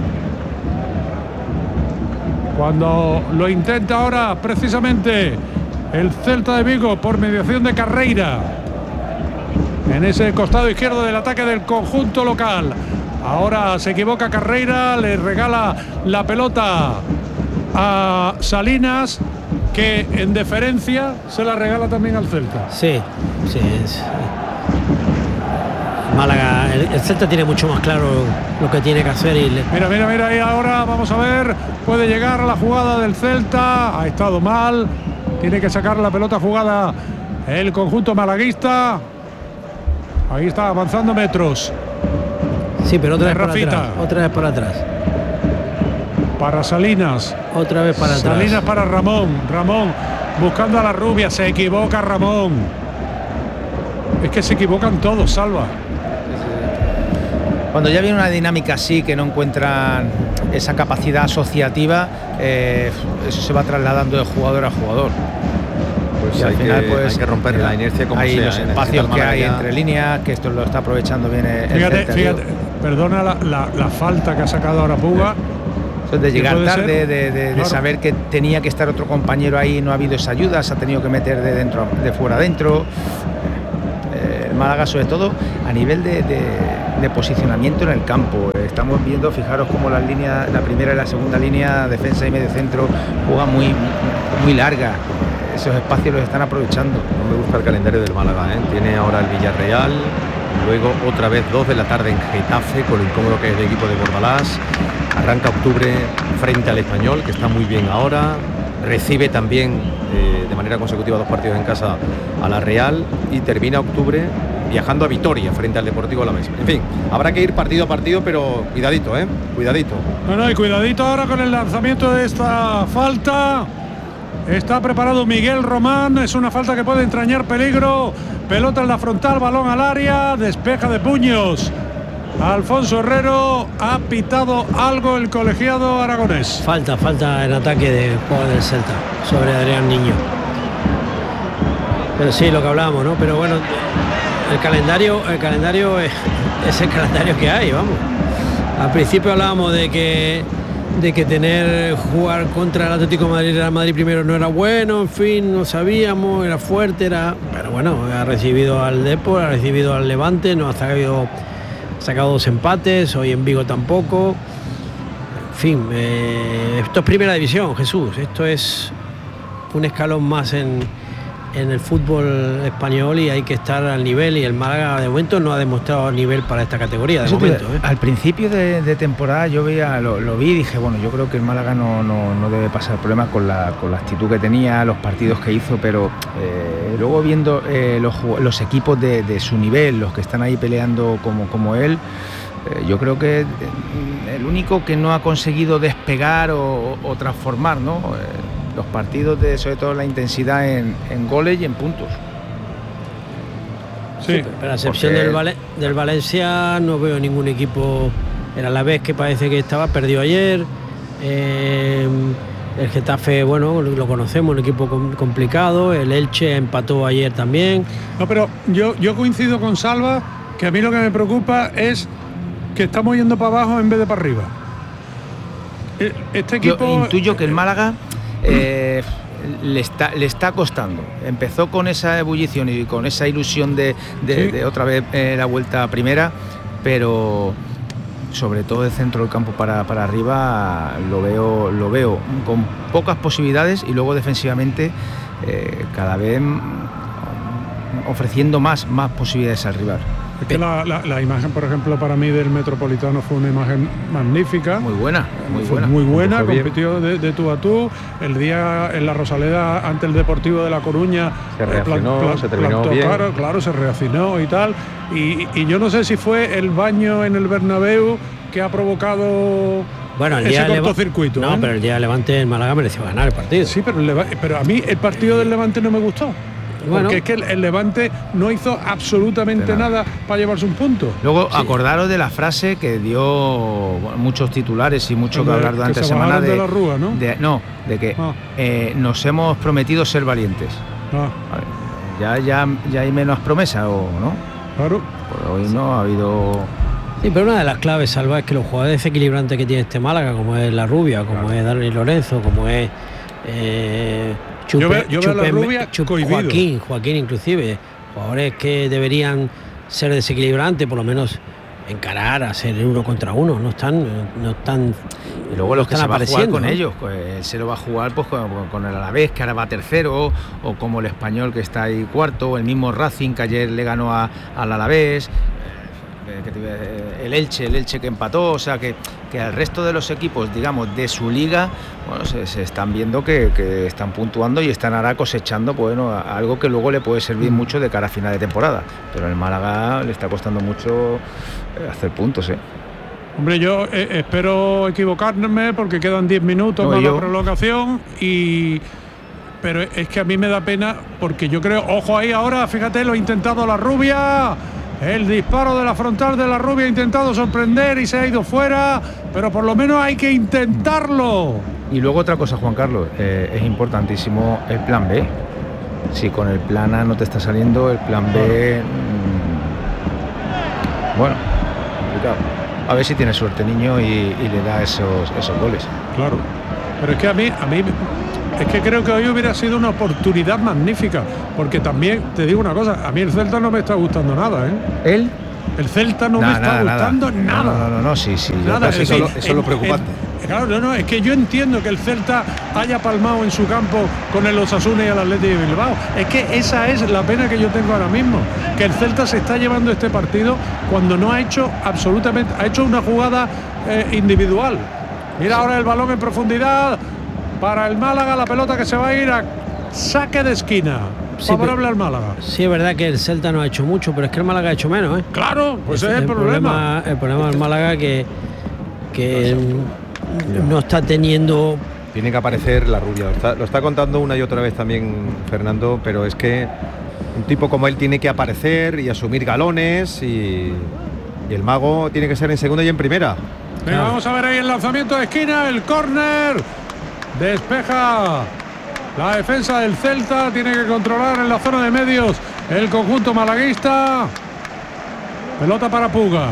Cuando lo intenta ahora precisamente el Celta de Vigo por mediación de Carreira en ese costado izquierdo del ataque del conjunto local. Ahora se equivoca Carreira, le regala la pelota a Salinas, que en deferencia se la regala también al Celta. Sí, sí, sí. Málaga, el, el Celta tiene mucho más claro lo que tiene que hacer y le... Mira, mira, mira, y ahora vamos a ver, puede llegar a la jugada del Celta, ha estado mal, tiene que sacar la pelota jugada el conjunto malaguista. Ahí está avanzando metros. Sí, pero otra vez para Rafita. atrás, otra vez para atrás. Para Salinas. Otra vez para atrás. Salinas para Ramón. Ramón buscando a la rubia, se equivoca Ramón. Es que se equivocan todos, Salva. Cuando ya viene una dinámica así, que no encuentran esa capacidad asociativa, eh, eso se va trasladando de jugador a jugador. Pues y al hay final, que, pues hay que romper la inercia como hay sea. los ¿eh? espacios que hay ya... entre líneas, que esto lo está aprovechando bien el Fíjate, Celta, fíjate, perdona la, la, la falta que ha sacado ahora Puga. Eso es de llegar tarde, ser? de, de, de Claro. saber que tenía que estar otro compañero ahí, no ha habido esa ayuda, se ha tenido que meter de dentro, de fuera adentro. Eh, el Málaga, sobre todo a nivel de, de, de posicionamiento en el campo. Estamos viendo, fijaros cómo las líneas, la primera y la segunda línea, defensa y medio centro, juegan muy, muy larga. Esos espacios los están aprovechando. No me gusta el calendario del Málaga, ¿eh? Tiene ahora el Villarreal, luego otra vez dos de la tarde en Getafe, con lo incómodo que es el equipo de Bordalás. Arranca octubre frente al Español, que está muy bien ahora. Recibe también eh, de manera consecutiva dos partidos en casa a la Real y termina octubre viajando a Vitoria frente al Deportivo Alavés. En fin, habrá que ir partido a partido, pero cuidadito, ¿eh? Cuidadito. No, no, y cuidadito ahora con el lanzamiento de esta falta. Está preparado Miguel Román, es una falta que puede entrañar peligro. Pelota en la frontal, balón al área, despeja de puños. Alfonso Herrero, ha pitado algo el colegiado aragonés. Falta, falta en ataque de jugador del Celta sobre Adrián Niño. Pero sí, lo que hablábamos, ¿no? Pero bueno, el calendario, el calendario es, es el calendario que hay, vamos. Al principio hablábamos de que de que tener jugar contra el Atlético de Madrid y el Real Madrid primero no era bueno, en fin, no sabíamos, era fuerte, era, pero bueno, ha recibido al Depor, ha recibido al Levante, no ha sacado, ha sacado dos empates, hoy en Vigo tampoco. En fin, eh, esto es primera división, Jesús, esto es un escalón más en, en el fútbol español y hay que estar al nivel, y el Málaga de momento no ha demostrado nivel para esta categoría de Eso te- momento, ¿eh? Al principio de, de temporada yo veía, lo, lo vi y dije, bueno, yo creo que el Málaga no, no, no debe pasar problemas con la, con la actitud que tenía, los partidos que hizo, pero eh, luego viendo eh, los, ju- los equipos de, de su nivel, los que están ahí peleando como, como él, eh, yo creo que eh, el único que no ha conseguido despegar o, o transformar, ¿no? Eh, los partidos de, sobre todo la intensidad en, en goles y en puntos. Sí, pero a excepción porque- del, Vale- del Valencia no veo ningún equipo. El Alavés, que parece que estaba perdido ayer. Eh, el Getafe, bueno, lo, lo conocemos, un equipo com- complicado. El Elche empató ayer también. No, pero yo, yo coincido con Salva, que a mí lo que me preocupa es que estamos yendo para abajo en vez de para arriba. Eh, Este Yo equipo intuyo que el Málaga eh, le, está, le está costando. Empezó con esa ebullición y con esa ilusión de, de, Sí. de otra vez eh, la vuelta a primera, pero sobre todo de centro del campo para, para arriba lo veo, lo veo con pocas posibilidades, y luego defensivamente eh, cada vez mm, ofreciendo más, más posibilidades al rival. Es que la, la- la imagen, por ejemplo, para mí del Metropolitano fue una imagen magnífica. Muy buena, muy Fue buena. muy buena, Empezó bien. compitió de, de tú a tú. El día en la Rosaleda ante el Deportivo de La Coruña Se eh, reaccionó, se terminó plantó bien. cara, claro, se reaccionó y tal. Y, y yo no sé si fue el baño en el Bernabéu que ha provocado Bueno, el ese día de Leva- cortocircuito. No, ¿eh? pero el día de Levante el Málaga mereció ganar el partido. Sí, pero, el Leva- pero a mí el partido del Levante no me gustó. Bueno. Porque es que el, el Levante no hizo absolutamente De nada. nada para llevarse un punto. Luego, acordaros de la frase que dio bueno, muchos titulares y mucho que De- hablar durante que la se semana bajaron de, de la rúa, ¿no? de- no, de que Ah. eh, nos hemos prometido ser valientes. Ah, Vale. Ya, ya, ya hay menos promesa, ¿o no? claro. Pues hoy no ha habido. Sí, pero una de las claves, Salva, es que los jugadores desequilibrantes que tiene este Málaga, como es La Rubia, como es Dani Lorenzo, como es eh, Chupe- Yo veo- yo veo a La Chupe- Rubia Chup- cohibido. Joaquín, Joaquín inclusive, jugadores que deberían ser desequilibrantes, por lo menos encarar a ser uno contra uno, no están, no están. Y luego los que están se va a jugar apareciendo, con ¿no? ellos, pues él se lo va a jugar pues con, con el Alavés, que ahora va tercero, o como el Español, que está ahí cuarto, o el mismo Racing, que ayer le ganó a- al Alavés, eh, que te iba a decir, el Elche, el Elche que empató, o sea que, que al resto de los equipos, digamos, de su liga, bueno, se, se están viendo que, que están puntuando y están ahora cosechando, pues, bueno, a- algo que luego le puede servir mucho de cara a final de temporada, pero el Málaga le está costando mucho eh, hacer puntos, ¿eh? Hombre, yo eh, espero equivocarme porque quedan diez minutos No, para yo- la prolongación y pero es que a mí me da pena porque yo creo, ojo ahí ahora, fíjate, lo ha intentado la Rubia. El disparo de la frontal de la Rubia ha intentado sorprender y se ha ido fuera, pero por lo menos hay que intentarlo. Y luego otra cosa, Juan Carlos, eh, es importantísimo el plan B. Si con el plan A no te está saliendo, el plan B, mmm, bueno, complicado. A ver si tiene suerte, niño, y, y le da esos, esos goles. Claro, pero es que a mí, a mí, es que creo que hoy hubiera sido una oportunidad magnífica, porque también, te digo una cosa, a mí el Celta no me está gustando nada, ¿eh? ¿Él? El Celta no nah, me está nada, gustando nada. nada. No, no, no, no, sí, sí. Nada, es eso, decir, eso es lo preocupante. En, claro, no, no, es que yo entiendo que el Celta haya palmado en su campo con el Osasuna y el Athletic de Bilbao. Es que esa es la pena que yo tengo ahora mismo, que el Celta se está llevando este partido cuando no ha hecho absolutamente, ha hecho una jugada eh, individual. Mira ahora el balón en profundidad para el Málaga, la pelota que se va a ir a saque de esquina. Sí, favorable al Málaga. Sí, es verdad que el Celta no ha hecho mucho, pero es que el Málaga ha hecho menos, ¿eh? Claro, pues es, es el, el problema. problema. El problema del Málaga que, que no está teniendo. Tiene que aparecer la Rubia. Lo está, lo está contando una y otra vez también Fernando, pero es que un tipo como él tiene que aparecer y asumir galones y, y el mago tiene que ser en segunda y en primera. Venga, claro. Vamos a ver ahí el lanzamiento de esquina, el córner. Despeja la defensa del Celta, tiene que controlar en la zona de medios el conjunto malaguista. Pelota para Puga.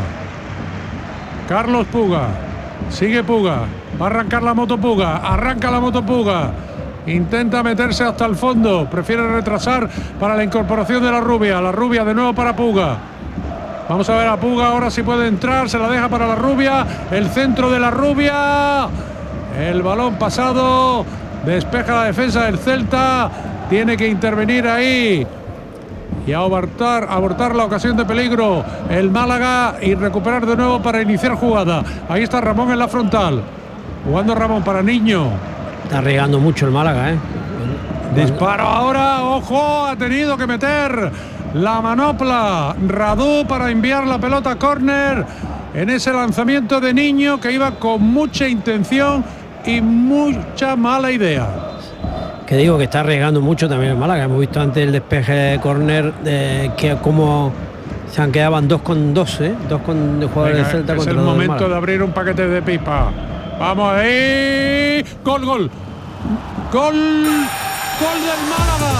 Carlos Puga. Sigue Puga. Va a arrancar la moto Puga. Arranca la moto Puga. Intenta meterse hasta el fondo. Prefiere retrasar para la incorporación de la Rubia. La Rubia de nuevo para Puga. Vamos a ver a Puga ahora si puede entrar. Se la deja para la Rubia. El centro de la Rubia. El balón pasado. Despeja la defensa del Celta. Tiene que intervenir ahí y abortar, abortar la ocasión de peligro el Málaga y recuperar de nuevo para iniciar jugada. Ahí está Ramón en la frontal. Jugando Ramón para Niño. Está regando mucho el Málaga, ¿eh? Disparo ahora. Ojo, ha tenido que meter la manopla Radu para enviar la pelota a córner en ese lanzamiento de Niño que iba con mucha intención y mucha mala idea. Que digo que está arriesgando mucho también el Málaga. Hemos visto antes el despeje de córner eh, que como se han quedaban dos con dos, ¿eh? dos con de jugadores Venga, de Celta. es contra el dos momento de abrir un paquete de pipa. Vamos ahí. Gol, gol. Gol. Gol del Málaga.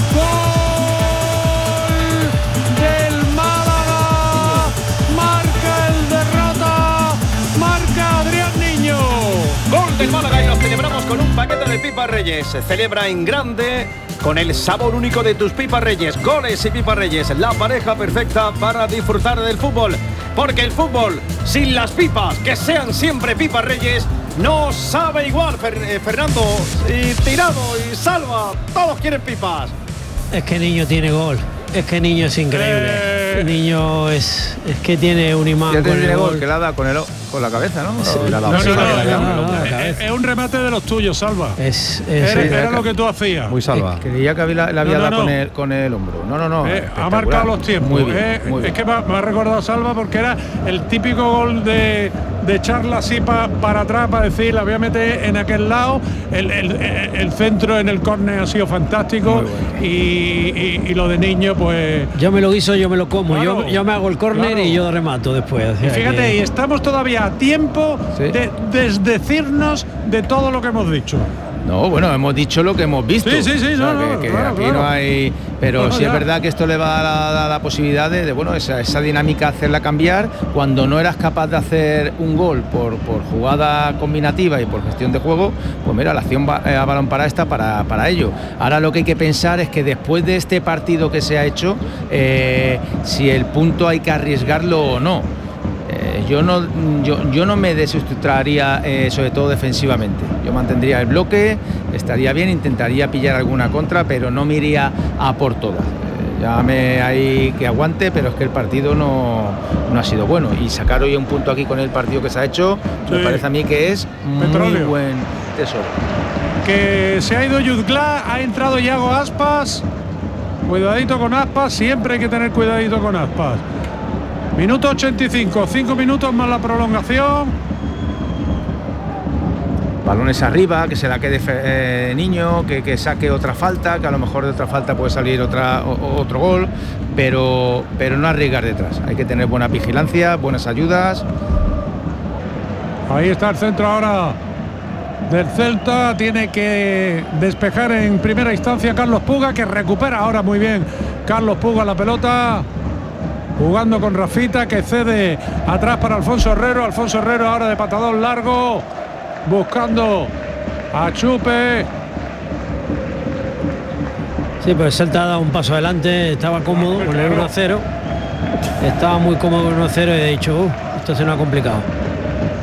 Gol del Málaga. Marca el derrota. Marca Adrián Niño. Gol del Málaga y lo celebramos con un paquete de pipas Reyes. Se celebra en grande con el sabor único de tus pipas Reyes. Goles y pipas Reyes, la pareja perfecta para disfrutar del fútbol. Porque el fútbol sin las pipas, que sean siempre pipas Reyes, no sabe igual. Fer eh, Fernando, y Tirado y Salva, todos quieren pipas. Es que Niño tiene gol. Es que Niño es increíble. Eh... Niño es, es que tiene un imán con el gol, gol. Que la da con, el, con la cabeza, ¿no? Sí, no, no, no, no, no, es, es un remate de los tuyos, Salva. Es, es, era, era lo que tú hacías. Muy Salva. Creía que había, la había no, no, dado no. Con, el, con el hombro. No, no, no. Eh, ha marcado los tiempos. Muy bien, eh, muy bien. Es que me ha, me ha recordado Salva porque era el típico gol de, de echarla así pa, para atrás para decir, la voy a meter en aquel lado. El, el, el centro en el córner ha sido fantástico. Bueno. Y, y, y lo de Niño, pues. Yo me lo guiso, yo me lo como. Claro, yo, yo me hago el córner claro. y yo remato después. Y fíjate, que... y estamos todavía a tiempo ¿Sí? de desdecirnos de todo lo que hemos dicho. No, bueno, hemos dicho lo que hemos visto. Sí, sí, sí, o sea, no, que, no, que claro, aquí claro. no hay. Pero no, no, sí ya. es verdad que esto le va a dar la, la posibilidad de, de bueno, esa, esa dinámica hacerla cambiar. Cuando no eras capaz de hacer un gol por, por jugada combinativa y por gestión de juego, pues mira, la acción va, eh, a balón para esta para, para ello. Ahora lo que hay que pensar es que después de este partido que se ha hecho, eh, si el punto hay que arriesgarlo o no. Eh, yo no yo, yo no me desestructuraría eh, sobre todo defensivamente. Yo mantendría el bloque, estaría bien, intentaría pillar alguna contra, pero no me iría a por todas. Eh, llámame ahí que aguante, pero es que el partido no, no ha sido bueno. Y sacar hoy un punto aquí con el partido que se ha hecho, sí. me parece a mí que es Petróleo. Muy buen tesoro. Que se ha ido Yuzglá, ha entrado Yago Aspas. Cuidadito con Aspas, siempre hay que tener cuidadito con Aspas. Minuto ochenta y cinco, cinco minutos más la prolongación. balones arriba, que se la quede eh, Niño, que, que saque otra falta, que a lo mejor de otra falta puede salir otra, o, otro gol, pero, pero no arriesgar detrás. Hay que tener buena vigilancia, buenas ayudas. Ahí está el centro ahora del Celta, tiene que despejar en primera instancia Carlos Puga, que recupera ahora muy bien Carlos Puga la pelota, jugando con Rafita, que cede atrás para Alfonso Herrero. Alfonso Herrero ahora de patadón largo, buscando a Chupe. Sí, pero el Celta ha dado un paso adelante, estaba cómodo con el uno a cero, estaba muy cómodo con el uno a cero y he dicho, uh, esto se nos ha complicado.